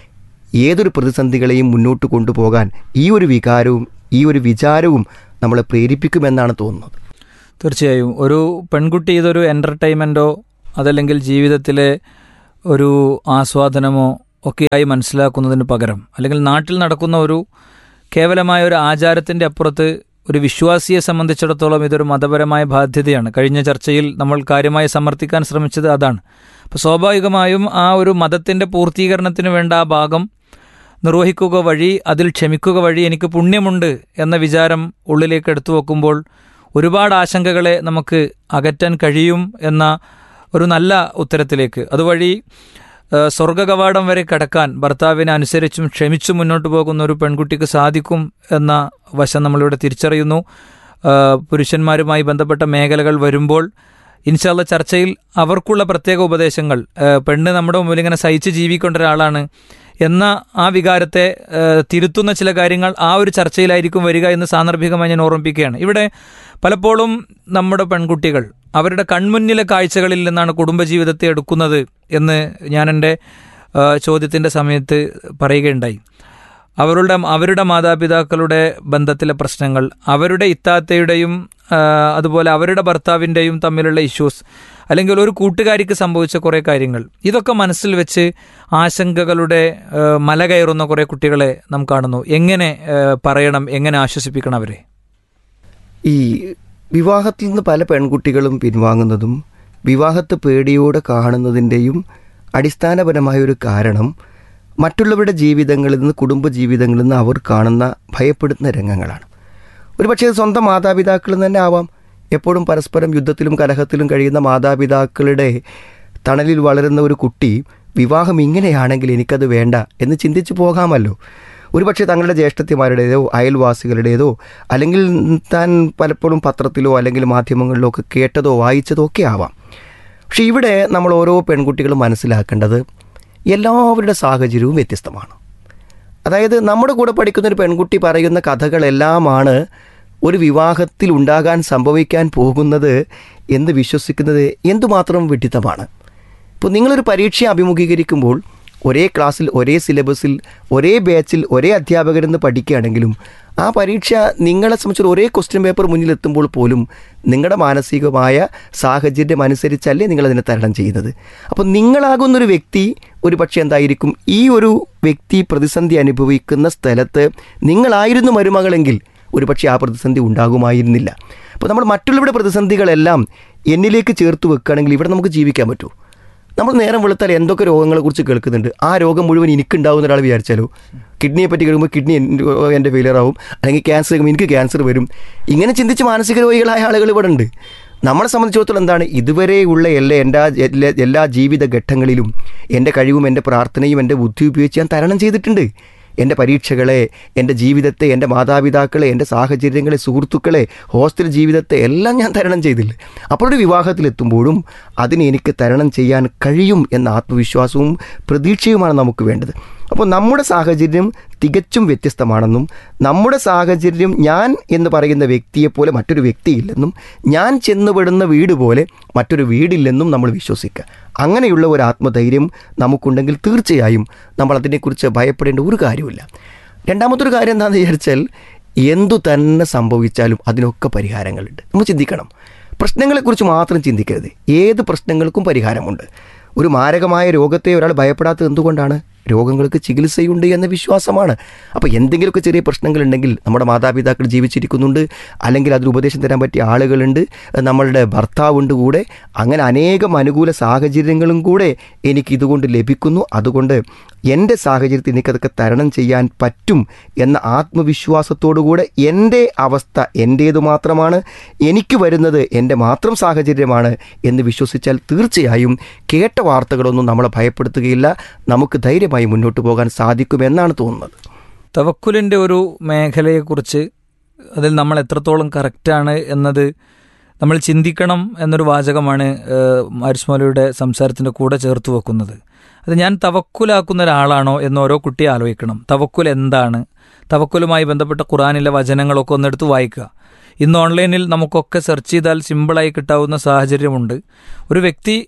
ഏതൊരു പ്രതിസന്ധികളെയും മുന്നോട്ട് കൊണ്ടുപോകാൻ ഈ ഒരു വികാരവും ഈ ഒരു വിചാരവും നമ്മളെ പ്രേരിപ്പിക്കുമെന്നാണ് തോന്നുന്നത്. തീർച്ചയായും ഒരു പെൺകുട്ടി ഇതൊരു എൻ്റർടൈൻമെൻറ്റോ അതല്ലെങ്കിൽ ജീവിതത്തിലെ ഒരു ആസ്വാദനമോ ഒക്കെയായി മനസ്സിലാക്കുന്നതിന് പകരം അല്ലെങ്കിൽ നാട്ടിൽ നടക്കുന്ന ഒരു കേവലമായ ഒരു ആചാരത്തിൻ്റെ അപ്പുറത്ത് ഒരു വിശ്വാസിയെ സംബന്ധിച്ചിടത്തോളം ഇതൊരു മതപരമായ ബാധ്യതയാണ്. കഴിഞ്ഞ ചർച്ചയിൽ നമ്മൾ കാര്യമായി സമർത്ഥിക്കാൻ ശ്രമിച്ചത് അതാണ്. അപ്പോൾ സ്വാഭാവികമായും ആ ഒരു മതത്തിൻ്റെ പൂർത്തീകരണത്തിന് വേണ്ട ആ ഭാഗം നിർവഹിക്കുക വഴി, അതിൽ ക്ഷമിക്കുക വഴി എനിക്ക് പുണ്യമുണ്ട് എന്ന വിചാരം ഉള്ളിലേക്ക് എടുത്തു വെക്കുമ്പോൾ ഒരുപാട് ആശങ്കകളെ നമുക്ക് അകറ്റാൻ കഴിയും എന്ന ഒരു നല്ല ഉത്തരത്തിലേക്ക്, അതുവഴി സ്വർഗകവാടം വരെ കടക്കാൻ ഭർത്താവിനെ അനുസരിച്ചും ക്ഷമിച്ചും മുന്നോട്ട് പോകുന്ന ഒരു പെൺകുട്ടിക്ക് സാധിക്കും എന്ന വശം നമ്മളിവിടെ തിരിച്ചറിയുന്നു. പുരുഷന്മാരുമായി ബന്ധപ്പെട്ട മേഖലകൾ വരുമ്പോൾ ഇൻഷാ അല്ലാഹ് ചർച്ചയിൽ അവർക്കുള്ള പ്രത്യേക ഉപദേശങ്ങൾ, പെണ്ണ് നമ്മുടെ മുമ്പിൽ ഇങ്ങനെ സഹിച്ച് ജീവിക്കേണ്ട ഒരാളാണ് എന്ന ആ വികാരത്തെ തിരുത്തുന്ന ചില കാര്യങ്ങൾ ആ ഒരു ചർച്ചയിലായിരിക്കും വരിക എന്ന് സാന്ദർഭികമായി ഞാൻ ഓർമ്മിപ്പിക്കുകയാണ്. ഇവിടെ പലപ്പോഴും നമ്മുടെ പെൺകുട്ടികൾ അവരുടെ കൺമുന്നിലെ കാഴ്ചകളിൽ നിന്നാണ് കുടുംബജീവിതത്തെ എടുക്കുന്നത് എന്ന് ഞാൻ എൻ്റെ ചോദ്യത്തിൻ്റെ സമയത്ത് പറയുകയുണ്ടായി. അവരുടെ അവരുടെ മാതാപിതാക്കളുടെ ബന്ധത്തിലെ പ്രശ്നങ്ങൾ, അവരുടെ ഇത്താത്തയുടെയും അതുപോലെ അവരുടെ ഭർത്താവിൻ്റെയും തമ്മിലുള്ള ഇഷ്യൂസ്, അല്ലെങ്കിൽ ഒരു കൂട്ടുകാരിക്ക് സംഭവിച്ച കുറേ കാര്യങ്ങൾ, ഇതൊക്കെ മനസ്സിൽ വെച്ച് ആശങ്കകളുടെ മല കയറുന്ന കുറേ കുട്ടികളെ നാം കാണുന്നു. എങ്ങനെ പറയണം, എങ്ങനെ ആശ്വസിപ്പിക്കണം അവരെ? ഈ വിവാഹത്തിൽ നിന്ന് പല പെൺകുട്ടികളും പിൻവാങ്ങുന്നതും വിവാഹത്തെ പേടിയോടെ കാണുന്നതിൻ്റെയും അടിസ്ഥാനപരമായ ഒരു കാരണം മറ്റുള്ളവരുടെ ജീവിതങ്ങളിൽ നിന്ന്, കുടുംബജീവിതങ്ങളിൽ നിന്ന് അവർ കാണുന്ന ഭയപ്പെടുത്തുന്ന രംഗങ്ങളാണ്. ഒരുപക്ഷേ സ്വന്തം മാതാപിതാക്കളിൽ നിന്ന് തന്നെ ആവാം. എപ്പോഴും പരസ്പരം യുദ്ധത്തിലും കലഹത്തിലും കഴിയുന്ന മാതാപിതാക്കളുടെ തണലിൽ വളരുന്ന ഒരു കുട്ടി വിവാഹം ഇങ്ങനെയാണെങ്കിൽ എനിക്കത് വേണ്ട എന്ന് ചിന്തിച്ചു പോകാമല്ലോ. ഒരുപക്ഷെ തങ്ങളുടെ ജ്യേഷ്ഠത്തിമാരുടേതോ അയൽവാസികളുടേതോ അല്ലെങ്കിൽ താൻ പലപ്പോഴും പത്രത്തിലോ അല്ലെങ്കിൽ മാധ്യമങ്ങളിലോ ഒക്കെ കേട്ടതോ വായിച്ചതോ ഒക്കെ ആവാം. പക്ഷെ ഇവിടെ നമ്മൾ ഓരോ പെൺകുട്ടികളും മനസ്സിലാക്കേണ്ടത് എല്ലാവരുടെ സാഹചര്യവും വ്യത്യസ്തമാണ്. അതായത് നമ്മുടെ കൂടെ പഠിക്കുന്നൊരു പെൺകുട്ടി പറയുന്ന കഥകളെല്ലാമാണ് ഒരു വിവാഹത്തിൽ ഉണ്ടാകാൻ സംഭവിക്കാൻ പോകുന്നത് എന്ന് വിശ്വസിക്കുന്നത് എന്തുമാത്രം വിഡിത്തമാണ്. ഇപ്പോൾ നിങ്ങളൊരു പരീക്ഷ അഭിമുഖീകരിക്കുമ്പോൾ ഒരേ ക്ലാസ്സിൽ, ഒരേ സിലബസിൽ, ഒരേ ബാച്ചിൽ, ഒരേ അധ്യാപകരിൽ പഠിക്കുകയാണെങ്കിലും ആ പരീക്ഷ നിങ്ങളെ സംബന്ധിച്ച് ഒരേ ക്വസ്റ്റ്യൻ പേപ്പർ മുന്നിലെത്തുമ്പോൾ പോലും നിങ്ങളുടെ മാനസികമായ സാഹചര്യം അനുസരിച്ചല്ലേ നിങ്ങളതിനെ തരണം ചെയ്യുന്നത്. അപ്പോൾ നിങ്ങളാകുന്നൊരു വ്യക്തി ഒരു പക്ഷേ എന്തായിരിക്കും, ഈ ഒരു വ്യക്തി പ്രതിസന്ധി അനുഭവിക്കുന്ന സ്ഥലത്ത് നിങ്ങളായിരുന്നു മരുമകളെങ്കിൽ ഒരു പക്ഷേ ആ പ്രതിസന്ധി ഉണ്ടാകുമായിരുന്നില്ല. അപ്പോൾ നമ്മൾ മറ്റുള്ളവരുടെ പ്രതിസന്ധികളെല്ലാം എന്നിലേക്ക് ചേർത്ത് വെക്കുകയാണെങ്കിൽ ഇവിടെ നമുക്ക് ജീവിക്കാൻ പറ്റുമോ? നമ്മൾ നേരം വെളുത്താൽ എന്തൊക്കെ രോഗങ്ങളെക്കുറിച്ച് കേൾക്കുന്നുണ്ട്. ആ രോഗം മുഴുവൻ എനിക്കുണ്ടാവുന്ന ഒരാൾ വിചാരിച്ചാലോ, കിഡ്നിയെ പറ്റി കേൾക്കുമ്പോൾ കിഡ്നി എൻ്റെ ഫെയിലിയർ ആവും, അല്ലെങ്കിൽ ക്യാൻസർ കേൾക്കുമ്പോൾ എനിക്ക് ക്യാൻസർ വരും. ഇങ്ങനെ ചിന്തിച്ച് മാനസിക രോഗികളായ ആളുകൾ ഇവിടെ ഉണ്ട്. നമ്മളെ സംബന്ധിച്ചിടത്തോളം എന്താണ്, ഇതുവരെയുള്ള എല്ലാ എൻ്റെ എല്ലാ ജീവിത ഘട്ടങ്ങളിലും എൻ്റെ കഴിവും എൻ്റെ പ്രാർത്ഥനയും എൻ്റെ ബുദ്ധി ഉപയോഗിച്ച് ഞാൻ തരണം ചെയ്തിട്ടുണ്ട്. എൻ്റെ പരീക്ഷകളെ, എൻ്റെ ജീവിതത്തെ, എൻ്റെ മാതാപിതാക്കളെ, എൻ്റെ സാഹചര്യങ്ങളെ, സുഹൃത്തുക്കളെ, ഹോസ്റ്റൽ ജീവിതത്തെ എല്ലാം ഞാൻ തരണം ചെയ്തില്ല. അപ്പോൾ ഒരു വിവാഹത്തിലെത്തുമ്പോഴും അതിനെ എനിക്ക് തരണം ചെയ്യാൻ കഴിയും എന്ന ആത്മവിശ്വാസവും പ്രതീക്ഷയുമാണ് നമുക്ക് വേണ്ടത്. അപ്പോൾ നമ്മുടെ സാഹചര്യം തികച്ചും വ്യത്യസ്തമാണെന്നും നമ്മുടെ സാഹചര്യം ഞാൻ എന്ന് പറയുന്ന വ്യക്തിയെപ്പോലെ മറ്റൊരു വ്യക്തിയില്ലെന്നും ഞാൻ ചെന്നുപെടുന്ന വീട് പോലെ മറ്റൊരു വീടില്ലെന്നും നമ്മൾ വിശ്വസിക്കുക. അങ്ങനെയുള്ള ഒരു ആത്മധൈര്യം നമുക്കുണ്ടെങ്കിൽ തീർച്ചയായും നമ്മൾ അതിനെക്കുറിച്ച് ഭയപ്പെടേണ്ട ഒരു കാര്യമില്ല. രണ്ടാമത്തൊരു കാര്യം എന്താണെന്ന് വിചാരിച്ചാൽ, എന്തു തന്നെ സംഭവിച്ചാലും അതിനൊക്കെ പരിഹാരങ്ങളുണ്ട്. നമ്മൾ ചിന്തിക്കണം, പ്രശ്നങ്ങളെക്കുറിച്ച് മാത്രം ചിന്തിക്കരുത്. ഏത് പ്രശ്നങ്ങൾക്കും പരിഹാരമുണ്ട്. ഒരു മാരകമായ രോഗത്തെ ഒരാൾ ഭയപ്പെടാത്തത് എന്തുകൊണ്ടാണ്? രോഗങ്ങൾക്ക് ചികിത്സയുണ്ട് എന്ന വിശ്വാസമാണ്. അപ്പോൾ എന്തെങ്കിലുമൊക്കെ ചെറിയ പ്രശ്നങ്ങളുണ്ടെങ്കിൽ നമ്മുടെ മാതാപിതാക്കൾ ജീവിച്ചിരിക്കുന്നുണ്ട്, അല്ലെങ്കിൽ അതിന് ഉപദേശം തരാൻ പറ്റിയ ആളുകളുണ്ട്, നമ്മളുടെ ഭർത്താവുണ്ട് കൂടെ. അങ്ങനെ അനേകം അനുകൂല സാഹചര്യങ്ങളും കൂടെ എനിക്കിതുകൊണ്ട് ലഭിക്കുന്നു. അതുകൊണ്ട് എൻ്റെ സാഹചര്യത്തിൽ എനിക്കതൊക്കെ തരണം ചെയ്യാൻ പറ്റും എന്ന ആത്മവിശ്വാസത്തോടുകൂടെ എൻ്റെ അവസ്ഥ എൻ്റേതു മാത്രമാണ്, എനിക്ക് വരുന്നത് എൻ്റെ മാത്രം സാഹചര്യമാണ് എന്ന് വിശ്വസിച്ചാൽ തീർച്ചയായും കേട്ട വാർത്തകളൊന്നും നമ്മളെ ഭയപ്പെടുത്തുകയില്ല. നമുക്ക് ധൈര്യമായി മുന്നോട്ട് പോകാൻ സാധിക്കുമെന്നാണ് തോന്നുന്നത്. തവക്കുലിൻ്റെ ഒരു മേഖലയെക്കുറിച്ച്, അതിൽ നമ്മൾ എത്രത്തോളം കറക്റ്റാണ് എന്നത് നമ്മൾ ചിന്തിക്കണം എന്നൊരു വാചകമാണ് ആരിസ് മൗലവിയുടെ സംസാരത്തിൻ്റെ കൂടെ ചേർത്ത് വെക്കുന്നത്. അത് ഞാൻ തവക്കുലാക്കുന്ന ഒരാളാണോ എന്ന് ഓരോ കുട്ടി ആലോചിക്കണം. തവക്കുൽ എന്താണ്? തവക്കുലുമായി ബന്ധപ്പെട്ട ഖുർആനിലെ വചനങ്ങളൊക്കെ ഒന്നെടുത്ത് വായിക്കുക. ഇന്ന് ഓൺലൈനിൽ നമുക്കൊക്കെ സെർച്ച് ചെയ്താൽ സിമ്പിളായി കിട്ടാവുന്ന സാഹചര്യമുണ്ട്. ഒരു വ്യക്തി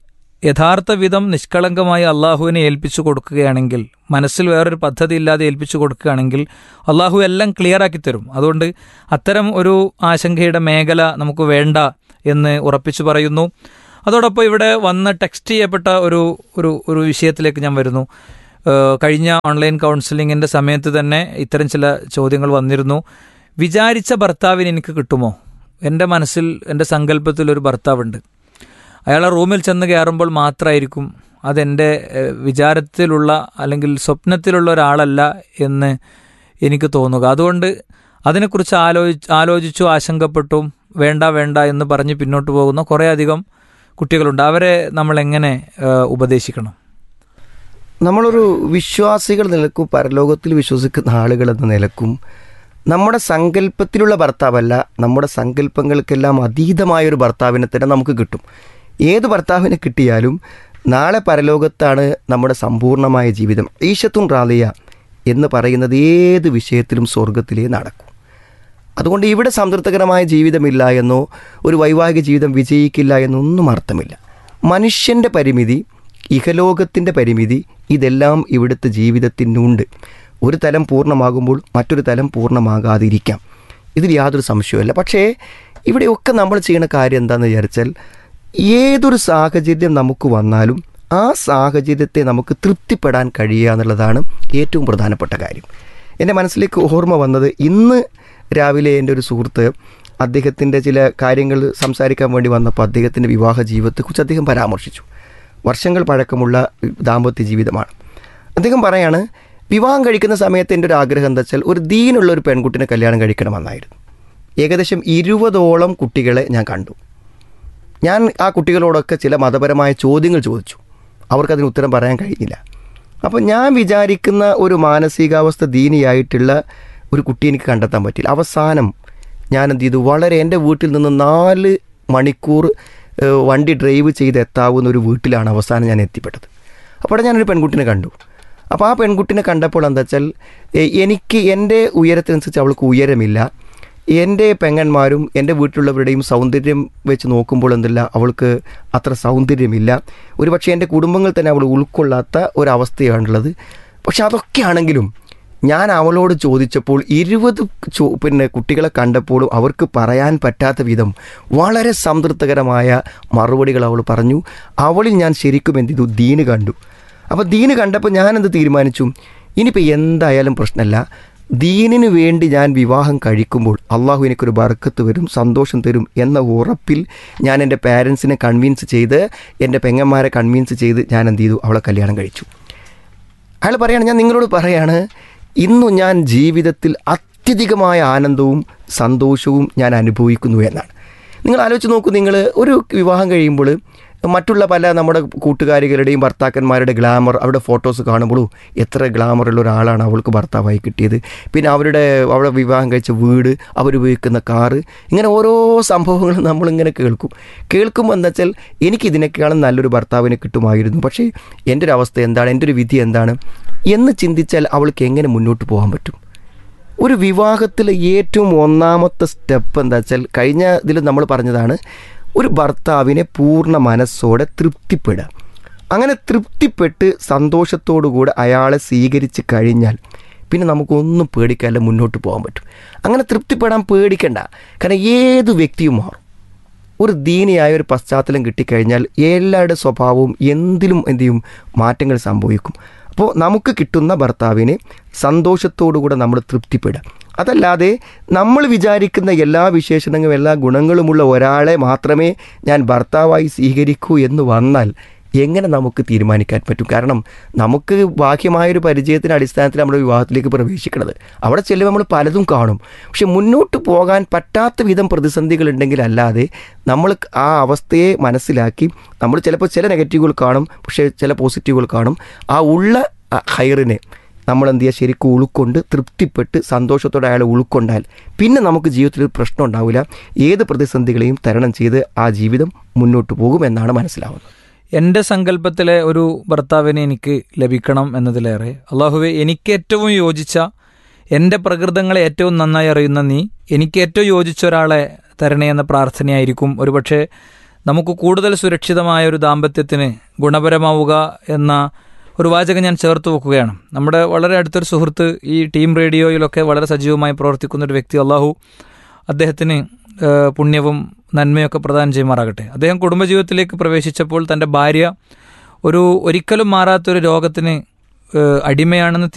യഥാർത്ഥ വിധം നിഷ്കളങ്കമായി അള്ളാഹുവിനെ ഏൽപ്പിച്ചു കൊടുക്കുകയാണെങ്കിൽ, മനസ്സിൽ വേറൊരു പദ്ധതി ഇല്ലാതെ ഏൽപ്പിച്ചു കൊടുക്കുകയാണെങ്കിൽ അള്ളാഹു എല്ലാം ക്ലിയറാക്കി തരും. അതുകൊണ്ട് അത്തരം ഒരു ആശങ്കയുടെ മേഖല നമുക്ക് വേണ്ട എന്ന് ഉറപ്പിച്ചു പറയുന്നു. അതോടൊപ്പം ഇവിടെ വന്ന് ടെക്സ്റ്റ് ചെയ്യപ്പെട്ട ഒരു ഒരു ഒരു വിഷയത്തിലേക്ക് ഞാൻ വരുന്നു. കഴിഞ്ഞ ഓൺലൈൻ കൗൺസിലിങ്ങിൻ്റെ സമയത്ത് തന്നെ ഇത്തരം ചില ചോദ്യങ്ങൾ വന്നിരുന്നു. വിചാരിച്ച ഭർത്താവിന് എനിക്ക് കിട്ടുമോ? എൻ്റെ മനസ്സിൽ, എൻ്റെ സങ്കല്പത്തിൽ ഒരു ഭർത്താവുണ്ട്. അയാളെ റൂമിൽ ചെന്ന് കയറുമ്പോൾ മാത്രമായിരിക്കും അതെൻ്റെ വിചാരത്തിലുള്ള അല്ലെങ്കിൽ സ്വപ്നത്തിലുള്ള ഒരാളല്ല എന്ന് എനിക്ക് തോന്നുക. അതുകൊണ്ട് അതിനെക്കുറിച്ച് ആലോചി ആലോചിച്ചു ആശങ്കപ്പെട്ടും വേണ്ട വേണ്ട എന്ന് പറഞ്ഞ് പിന്നോട്ട് പോകുന്ന കുറേയധികം കുട്ടികളുണ്ട്. അവരെ നമ്മൾ എങ്ങനെ ഉപദേശിക്കണം? നമ്മളൊരു വിശ്വാസികൾ നിലക്കും പരലോകത്തിൽ വിശ്വസിക്കുന്ന ആളുകൾ എന്ന നിലക്കും നമ്മുടെ സങ്കല്പത്തിലുള്ള ഭർത്താവല്ല, നമ്മുടെ സങ്കല്പങ്ങൾക്കെല്ലാം അതീതമായൊരു ഭർത്താവിനെ തന്നെ നമുക്ക് കിട്ടും. ഏത് ഭർത്താവിനെ കിട്ടിയാലും നാളെ പരലോകത്താണ് നമ്മുടെ സമ്പൂർണ്ണമായ ജീവിതം. ഈശത്തും റാലിയ എന്ന് പറയുന്നത് ഏത് വിഷയത്തിലും സ്വർഗത്തിലേ നടക്കും. അതുകൊണ്ട് ഇവിടെ സംതൃപ്തകരമായ ജീവിതമില്ല എന്നോ ഒരു വൈവാഹിക ജീവിതം വിജയിക്കില്ല എന്നൊന്നും അർത്ഥമില്ല. മനുഷ്യൻ്റെ പരിമിതി, ഇഹലോകത്തിൻ്റെ പരിമിതി, ഇതെല്ലാം ഇവിടുത്തെ ജീവിതത്തിനുണ്ട്. ഒരു തലം പൂർണ്ണമാകുമ്പോൾ മറ്റൊരു തലം പൂർണ്ണമാകാതിരിക്കാം, ഇതിൽ യാതൊരു സംശയവുമില്ല. പക്ഷേ ഇവിടെയൊക്കെ നമ്മൾ ചെയ്യുന്ന കാര്യം എന്താണെന്ന് വിചാരിച്ചാൽ, ഏതൊരു സാഹചര്യം നമുക്ക് വന്നാലും ആ സാഹചര്യത്തെ നമുക്ക് തൃപ്തിപ്പെടാൻ കഴിയുക എന്നുള്ളതാണ് ഏറ്റവും പ്രധാനപ്പെട്ട കാര്യം. എൻ്റെ മനസ്സിലേക്ക് ഓർമ്മ വന്നത്, ഇന്ന് രാവിലെ എൻ്റെ ഒരു സുഹൃത്ത് അദ്ദേഹത്തിൻ്റെ ചില കാര്യങ്ങൾ സംസാരിക്കാൻ വേണ്ടി വന്നപ്പോൾ അദ്ദേഹത്തിൻ്റെ വിവാഹ ജീവിതത്തെക്കുറിച്ച് അദ്ദേഹം പരാമർശിച്ചു. വർഷങ്ങൾ പഴക്കമുള്ള ദാമ്പത്യ ജീവിതമാണ്. അദ്ദേഹം പറയാണ്, വിവാഹം കഴിക്കുന്ന സമയത്ത് എൻ്റെ ഒരു ആഗ്രഹം എന്താ വെച്ചാൽ ഒരു ദീനുള്ള ഒരു പെൺകുട്ടിനെ കല്യാണം കഴിക്കണമെന്നായിരുന്നു. ഏകദേശം ഇരുപതോളം കുട്ടികളെ ഞാൻ കണ്ടു. ഞാൻ ആ കുട്ടികളോടൊക്കെ ചില മതപരമായ ചോദ്യങ്ങൾ ചോദിച്ചു. അവർക്കതിന് ഉത്തരം പറയാൻ കഴിഞ്ഞില്ല. അപ്പോൾ ഞാൻ വിചാരിക്കുന്ന ഒരു മാനസികാവസ്ഥ ദീനിയായിട്ടുള്ള ഒരു കുട്ടി എനിക്ക് കണ്ടെത്താൻ പറ്റില്ല. അവസാനം ഞാൻ എന്ത് ചെയ്തു, വളരെ എൻ്റെ വീട്ടിൽ നിന്ന് നാല് മണിക്കൂർ വണ്ടി ഡ്രൈവ് ചെയ്ത് എത്താവുന്ന ഒരു വീട്ടിലാണ് അവസാനം ഞാൻ എത്തിപ്പെട്ടത്. അപ്പോൾ അവിടെ ഞാനൊരു പെൺകുട്ടിനെ കണ്ടു. അപ്പോൾ ആ പെൺകുട്ടിനെ കണ്ടപ്പോൾ എന്താ വെച്ചാൽ, എനിക്ക് എൻ്റെ ഉയരത്തിനനുസരിച്ച് അവൾക്ക് ഉയരമില്ല. എൻ്റെ പെങ്ങന്മാരും എൻ്റെ വീട്ടിലുള്ളവരുടെയും സൗന്ദര്യം വെച്ച് നോക്കുമ്പോൾ എന്തല്ല അവൾക്ക് അത്ര സൗന്ദര്യമില്ല. ഒരുപക്ഷെ എൻ്റെ കുടുംബങ്ങൾ തന്നെ അവൾ ഉൾക്കൊള്ളാത്ത ഒരവസ്ഥയാണുള്ളത്. പക്ഷെ അതൊക്കെയാണെങ്കിലും ഞാൻ അവളോട് ചോദിച്ചപ്പോൾ ഇരുപത് ചോ പിന്നെ കുട്ടികളെ കണ്ടപ്പോഴും അവർക്ക് പറയാൻ പറ്റാത്ത വിധം വളരെ സംതൃപ്തകരമായ മറുപടികൾ അവൾ പറഞ്ഞു. അവളിൽ ഞാൻ ശരിക്കും എന്ത് ചെയ്തു, ദീന് കണ്ടു. അപ്പോൾ ദീന് കണ്ടപ്പോൾ ഞാനെന്ത് തീരുമാനിച്ചു, ഇനിയിപ്പോൾ എന്തായാലും പ്രശ്നമല്ല, ദീനിന് വേണ്ടി ഞാൻ വിവാഹം കഴിക്കുമ്പോൾ അള്ളാഹു എനിക്കൊരു ബർക്കത്ത് വരും, സന്തോഷം തരും എന്ന ഉറപ്പിൽ ഞാൻ എൻ്റെ പാരൻസിനെ കൺവിൻസ് ചെയ്ത്, എൻ്റെ പെങ്ങന്മാരെ കൺവിൻസ് ചെയ്ത് ഞാൻ എന്ത് ചെയ്തു, അവളെ കല്യാണം കഴിച്ചു. അയാൾ പറയാണ്, ഞാൻ നിങ്ങളോട് പറയാണ്, ഇന്നു ഞാൻ ജീവിതത്തിൽ അത്യധികമായ ആനന്ദവും സന്തോഷവും ഞാൻ അനുഭവിക്കുന്നു എന്നാണ്. നിങ്ങൾ ആലോചിച്ച് നോക്കൂ, നിങ്ങൾ ഒരു വിവാഹം കഴിയുമ്പോൾ മറ്റുള്ള പല നമ്മുടെ കൂട്ടുകാരികളുടെയും ഭർത്താക്കന്മാരുടെ ഗ്ലാമർ, അവരുടെ ഫോട്ടോസ് കാണുമ്പോഴും എത്ര ഗ്ലാമറുള്ള ഒരാളാണ് അവൾക്ക് ഭർത്താവായി കിട്ടിയത്, പിന്നെ അവരുടെ അവളെ വിവാഹം കഴിച്ച വീട്, അവരുപയോഗിക്കുന്ന കാറ്, ഇങ്ങനെ ഓരോ സംഭവങ്ങളും നമ്മളിങ്ങനെ കേൾക്കും. കേൾക്കുമ്പോൾ എന്താ വെച്ചാൽ എനിക്കിതിനേക്കാളും നല്ലൊരു ഭർത്താവിനെ കിട്ടുമായിരുന്നു, പക്ഷേ എൻ്റെ ഒരു അവസ്ഥ എന്താണ്, എൻ്റെ ഒരു വിധി എന്താണ് എന്ന് ചിന്തിച്ചാൽ അവൾക്ക് എങ്ങനെ മുന്നോട്ട് പോകാൻ പറ്റും? ഒരു വിവാഹത്തിലെ ഏറ്റവും ഒന്നാമത്തെ സ്റ്റെപ്പ് എന്താ വെച്ചാൽ, കഴിഞ്ഞ ഇതിൽ നമ്മൾ പറഞ്ഞതാണ്, ഒരു ഭർത്താവിനെ പൂർണ്ണ മനസ്സോടെ തൃപ്തിപ്പെടുക. അങ്ങനെ തൃപ്തിപ്പെട്ട് സന്തോഷത്തോടുകൂടെ അയാളെ സ്വീകരിച്ച് കഴിഞ്ഞാൽ പിന്നെ നമുക്കൊന്നും പേടിക്കാതെ മുന്നോട്ട് പോകാൻ പറ്റും. അങ്ങനെ തൃപ്തിപ്പെടാൻ പേടിക്കണ്ട. കാരണം ഏത് വ്യക്തിയും മാറും. ഒരു ദീനിയായ ഒരു പശ്ചാത്തലം കിട്ടിക്കഴിഞ്ഞാൽ എല്ലാവരുടെ സ്വഭാവവും എന്തിലും എന്ത് ചെയ്യും, മാറ്റങ്ങൾ സംഭവിക്കും. അപ്പോൾ നമുക്ക് കിട്ടുന്ന ഭർത്താവിനെ സന്തോഷത്തോടുകൂടെ നമ്മൾ തൃപ്തിപ്പെടുക. അതല്ലാതെ നമ്മൾ വിചാരിക്കുന്ന എല്ലാ വിശേഷണങ്ങളും എല്ലാ ഗുണങ്ങളുമുള്ള ഒരാളെ മാത്രമേ ഞാൻ ഭർത്താവായി സ്വീകരിക്കൂ എന്ന് വന്നാൽ എങ്ങനെ നമുക്ക് തീരുമാനിക്കാൻ പറ്റും? കാരണം നമുക്ക് ബാഹ്യമായൊരു പരിചയത്തിൻ്റെ അടിസ്ഥാനത്തിൽ നമ്മുടെ വിവാഹത്തിലേക്ക് പ്രവേശിക്കുന്നത്. അവിടെ ചെല്ലുമ്പോൾ നമ്മൾ പലതും കാണും. പക്ഷെ മുന്നോട്ട് പോകാൻ പറ്റാത്ത വിധം പ്രതിസന്ധികൾ ഉണ്ടെങ്കിൽ അല്ലാതെ നമ്മൾ ആ അവസ്ഥയെ മനസ്സിലാക്കി, നമ്മൾ ചിലപ്പോൾ ചില നെഗറ്റീവുകൾ കാണും, പക്ഷേ ചില പോസിറ്റീവുകൾ കാണും. ആ ഉള്ള ഹൈറിനെ നമ്മൾ എന്ത് ചെയ്യുക, ശരിക്കും ഉൾക്കൊണ്ട് തൃപ്തിപ്പെട്ട് സന്തോഷത്തോടെ അയാളെ ഉൾക്കൊണ്ടാൽ പിന്നെ നമുക്ക് ജീവിതത്തിൽ പ്രശ്നം ഉണ്ടാവില്ല. ഏത് പ്രതിസന്ധികളെയും തരണം ചെയ്ത് ആ ജീവിതം മുന്നോട്ട് പോകുമെന്നാണ് മനസ്സിലാവുന്നത്. എൻ്റെ സങ്കല്പത്തിലെ ഒരു ഭർത്താവിനെ എനിക്ക് ലഭിക്കണം എന്നതിലേറെ, അള്ളാഹുവെ എനിക്ക് ഏറ്റവും യോജിച്ച, എൻ്റെ പ്രകൃതങ്ങളെ ഏറ്റവും നന്നായി അറിയുന്ന നീ എനിക്ക് ഏറ്റവും യോജിച്ച ഒരാളെ തരണേ എന്ന പ്രാർത്ഥനയായിരിക്കും ഒരുപക്ഷെ നമുക്ക് കൂടുതൽ സുരക്ഷിതമായ ഒരു ദാമ്പത്യത്തിന് ഗുണപരമാവുക എന്ന ഒരു വാചകം ഞാൻ ചേർത്ത് വെക്കുകയാണ്. നമ്മുടെ വളരെ അടുത്തൊരു സുഹൃത്ത് ഈ ടീം റേഡിയോയിലൊക്കെ വളരെ സജീവമായി പ്രവർത്തിക്കുന്ന ഒരു വ്യക്തി, അള്ളാഹു അദ്ദേഹത്തിന് പുണ്യവും നന്മയൊക്കെ പ്രദാനം ചെയ്യുമാറാകട്ടെ. അദ്ദേഹം കുടുംബജീവിതത്തിലേക്ക് പ്രവേശിച്ചപ്പോൾ തൻ്റെ ഭാര്യ ഒരു ഒരിക്കലും മാറാത്തൊരു രോഗത്തിന് അടിമയാണെന്ന്